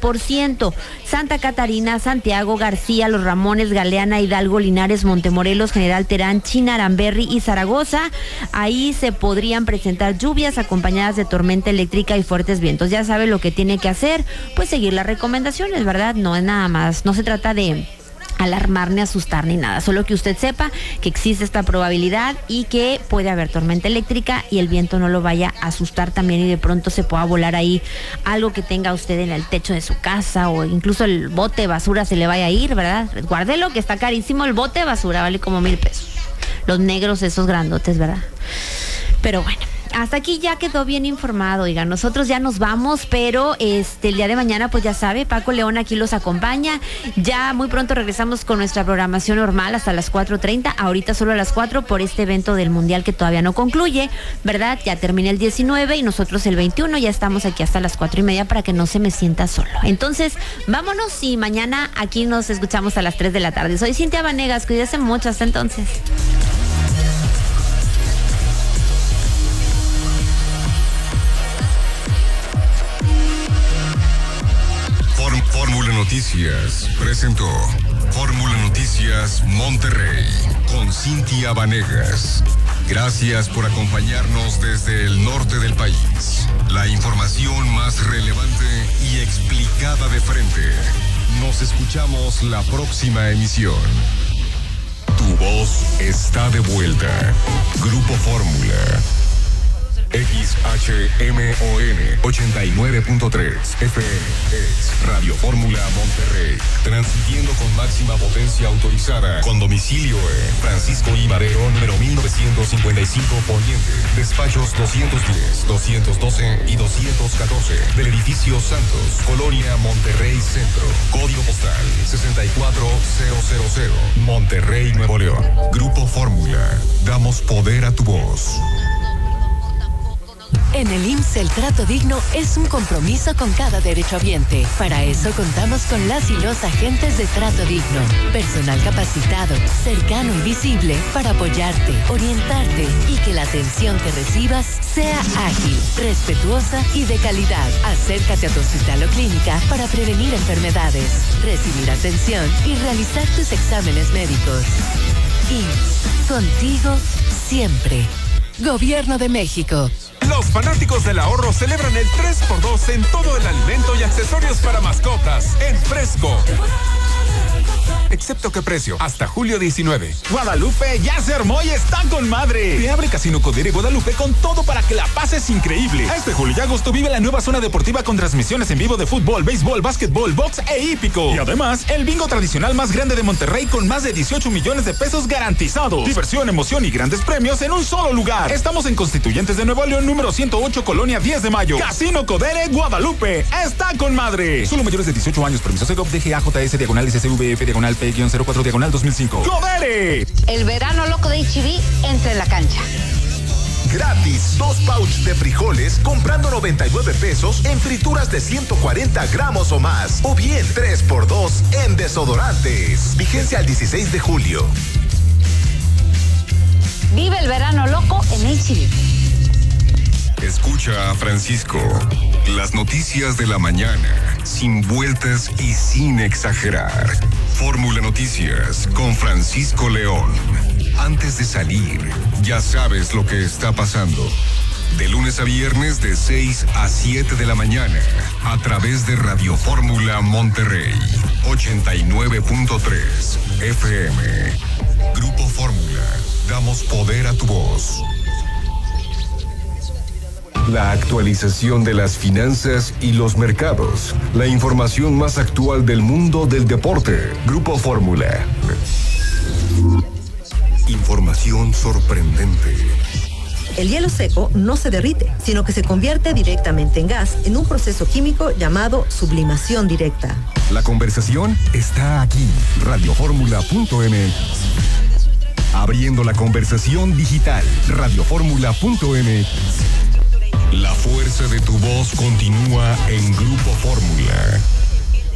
20%. Santa Catarina, Santiago, García, Los Ramones, Galeana, Hidalgo, Linares, Montemorelos, General Terán, China, Aramberri y Zaragoza. Ahí se podrían presentar lluvias acompañadas de tormenta eléctrica y fuertes vientos. Ya sabe lo que tiene que hacer, pues seguir las recomendaciones, ¿verdad? No es nada más, no se trata de alarmar ni asustar ni nada, solo que usted sepa que existe esta probabilidad y que puede haber tormenta eléctrica y el viento no lo vaya a asustar también, y de pronto se pueda volar ahí algo que tenga usted en el techo de su casa, o incluso el bote de basura se le vaya a ir, ¿verdad? Guárdelo, que está carísimo el bote de basura, vale como 1,000 pesos. Los negros esos grandotes, ¿verdad? Pero bueno, hasta aquí ya quedó bien informado. Oiga, nosotros ya nos vamos, pero el día de mañana, pues ya sabe, Paco León aquí los acompaña. Ya muy pronto regresamos con nuestra programación normal hasta las 4:30. Ahorita solo a las 4 por este evento del Mundial que todavía no concluye, ¿verdad? Ya termina el 19 y nosotros el 21 ya estamos aquí hasta las 4:30 para que no se me sienta solo. Entonces, vámonos y mañana aquí nos escuchamos a las 3 de la tarde. Soy Cintia Vanegas, cuídese mucho, hasta entonces. Fórmula Noticias presentó Fórmula Noticias Monterrey con Cintia Vanegas. Gracias por acompañarnos desde el norte del país. La información más relevante y explicada de frente. Nos escuchamos la próxima emisión. Tu voz está de vuelta. Grupo Fórmula. XHMON 89.3 FM es Radio Fórmula Monterrey, transmitiendo con máxima potencia autorizada, con domicilio en Francisco I. Madero, número 1955 Poniente, despachos 210, 212 y 214 del edificio Santos, Colonia Monterrey Centro, código postal 64000, Monterrey, Nuevo León. Grupo Fórmula, damos poder a tu voz. En el IMSS el trato digno es un compromiso con cada derechohabiente. Para eso contamos con las y los agentes de trato digno. Personal capacitado, cercano y visible para apoyarte, orientarte y que la atención que recibas sea ágil, respetuosa y de calidad. Acércate a tu hospital o clínica para prevenir enfermedades, recibir atención y realizar tus exámenes médicos. IMSS, contigo siempre. Gobierno de México. Los fanáticos del ahorro celebran el 3x2 en todo el alimento y accesorios para mascotas en Fresco. Excepto qué precio, hasta julio 19. Guadalupe ya se armó y está con madre. Te abre Casino Codere Guadalupe con todo para que la pases increíble. Este julio y agosto vive la nueva zona deportiva con transmisiones en vivo de fútbol, béisbol, básquetbol, box e hípico. Y además, el bingo tradicional más grande de Monterrey con más de 18 millones de pesos garantizados. Diversión, emoción y grandes premios en un solo lugar. Estamos en Constituyentes de Nuevo León, número 108, Colonia 10 de Mayo. Casino Codere Guadalupe está con madre. Solo mayores de 18 años. Permiso Segov DGAJS /ICCVF P/P-004 2005. ¡Codere! El verano loco de HB entra en la cancha. Gratis, 2 pouch de frijoles comprando 99 pesos en frituras de 140 gramos o más. O bien 3x2 en desodorantes. Vigencia al 16 de julio. Vive el verano loco en HB. Escucha a Francisco. Las noticias de la mañana, sin vueltas y sin exagerar. Fórmula Noticias con Francisco León. Antes de salir, ya sabes lo que está pasando. De lunes a viernes de 6 a 7 de la mañana. A través de Radio Fórmula Monterrey. 89.3 FM. Grupo Fórmula. Damos poder a tu voz. La actualización de las finanzas y los mercados. La información más actual del mundo del deporte. Grupo Fórmula. Información sorprendente. El hielo seco no se derrite, sino que se convierte directamente en gas en un proceso químico llamado sublimación directa. La conversación está aquí. Radioformula.mx. Abriendo la conversación digital. Radioformula.mx. La fuerza de tu voz continúa en Grupo Fórmula.